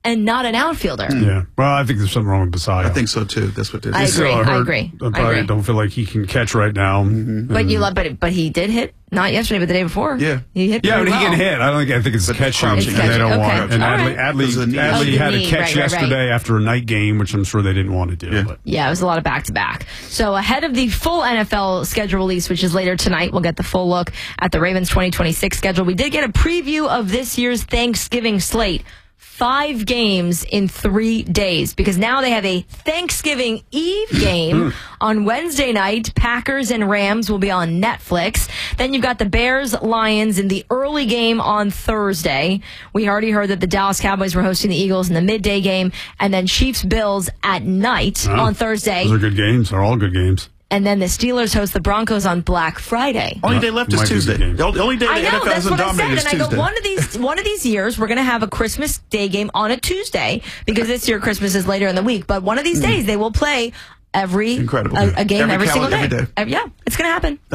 and not an outfielder. Yeah. Well, I think there's something wrong with Basayo. I think so too. That's what it is. I He's agree. still I hurt. agree. I I probably agree. don't feel like he can catch right now. Mm-hmm. But you love, but but he did hit not yesterday, but the day before. Yeah, he hit. Yeah, pretty but he well. can hit. I don't think. I think it's catching, crouching. and they don't It's want catching. it. And Okay. Adley, All right. There's a Adley, knee. Adley Oh, the had knee. a catch Right, right, right. yesterday after a night game, which I'm sure they didn't want to do. Yeah. But. Yeah, it was a lot of back to back. So ahead of the full N F L schedule release, which is later tonight, we'll get the full look at the Ravens twenty twenty-six schedule. We did get a preview of this year's Thanksgiving slate. Five games in three days because now they have a Thanksgiving Eve game on Wednesday night. Packers and Rams will be on Netflix. Then you've got the Bears, Lions in the early game on Thursday. We already heard that the Dallas Cowboys were hosting the Eagles in the midday game, and then Chiefs, Bills at night Oh, on Thursday. Those are good games. They're all good games. And then the Steelers host the Broncos on Black Friday. Only day left Might is be a Tuesday. good game. The only day the I know, N F L that's hasn't what I said. dominated is And I go, Tuesday. one of these one of these years, we're going to have a Christmas Day game on a Tuesday because this year Christmas is later in the week. But one of these days, they will play every Incredible. a, a game Every every, single calendar, day. every day. Uh, Yeah, it's going to happen.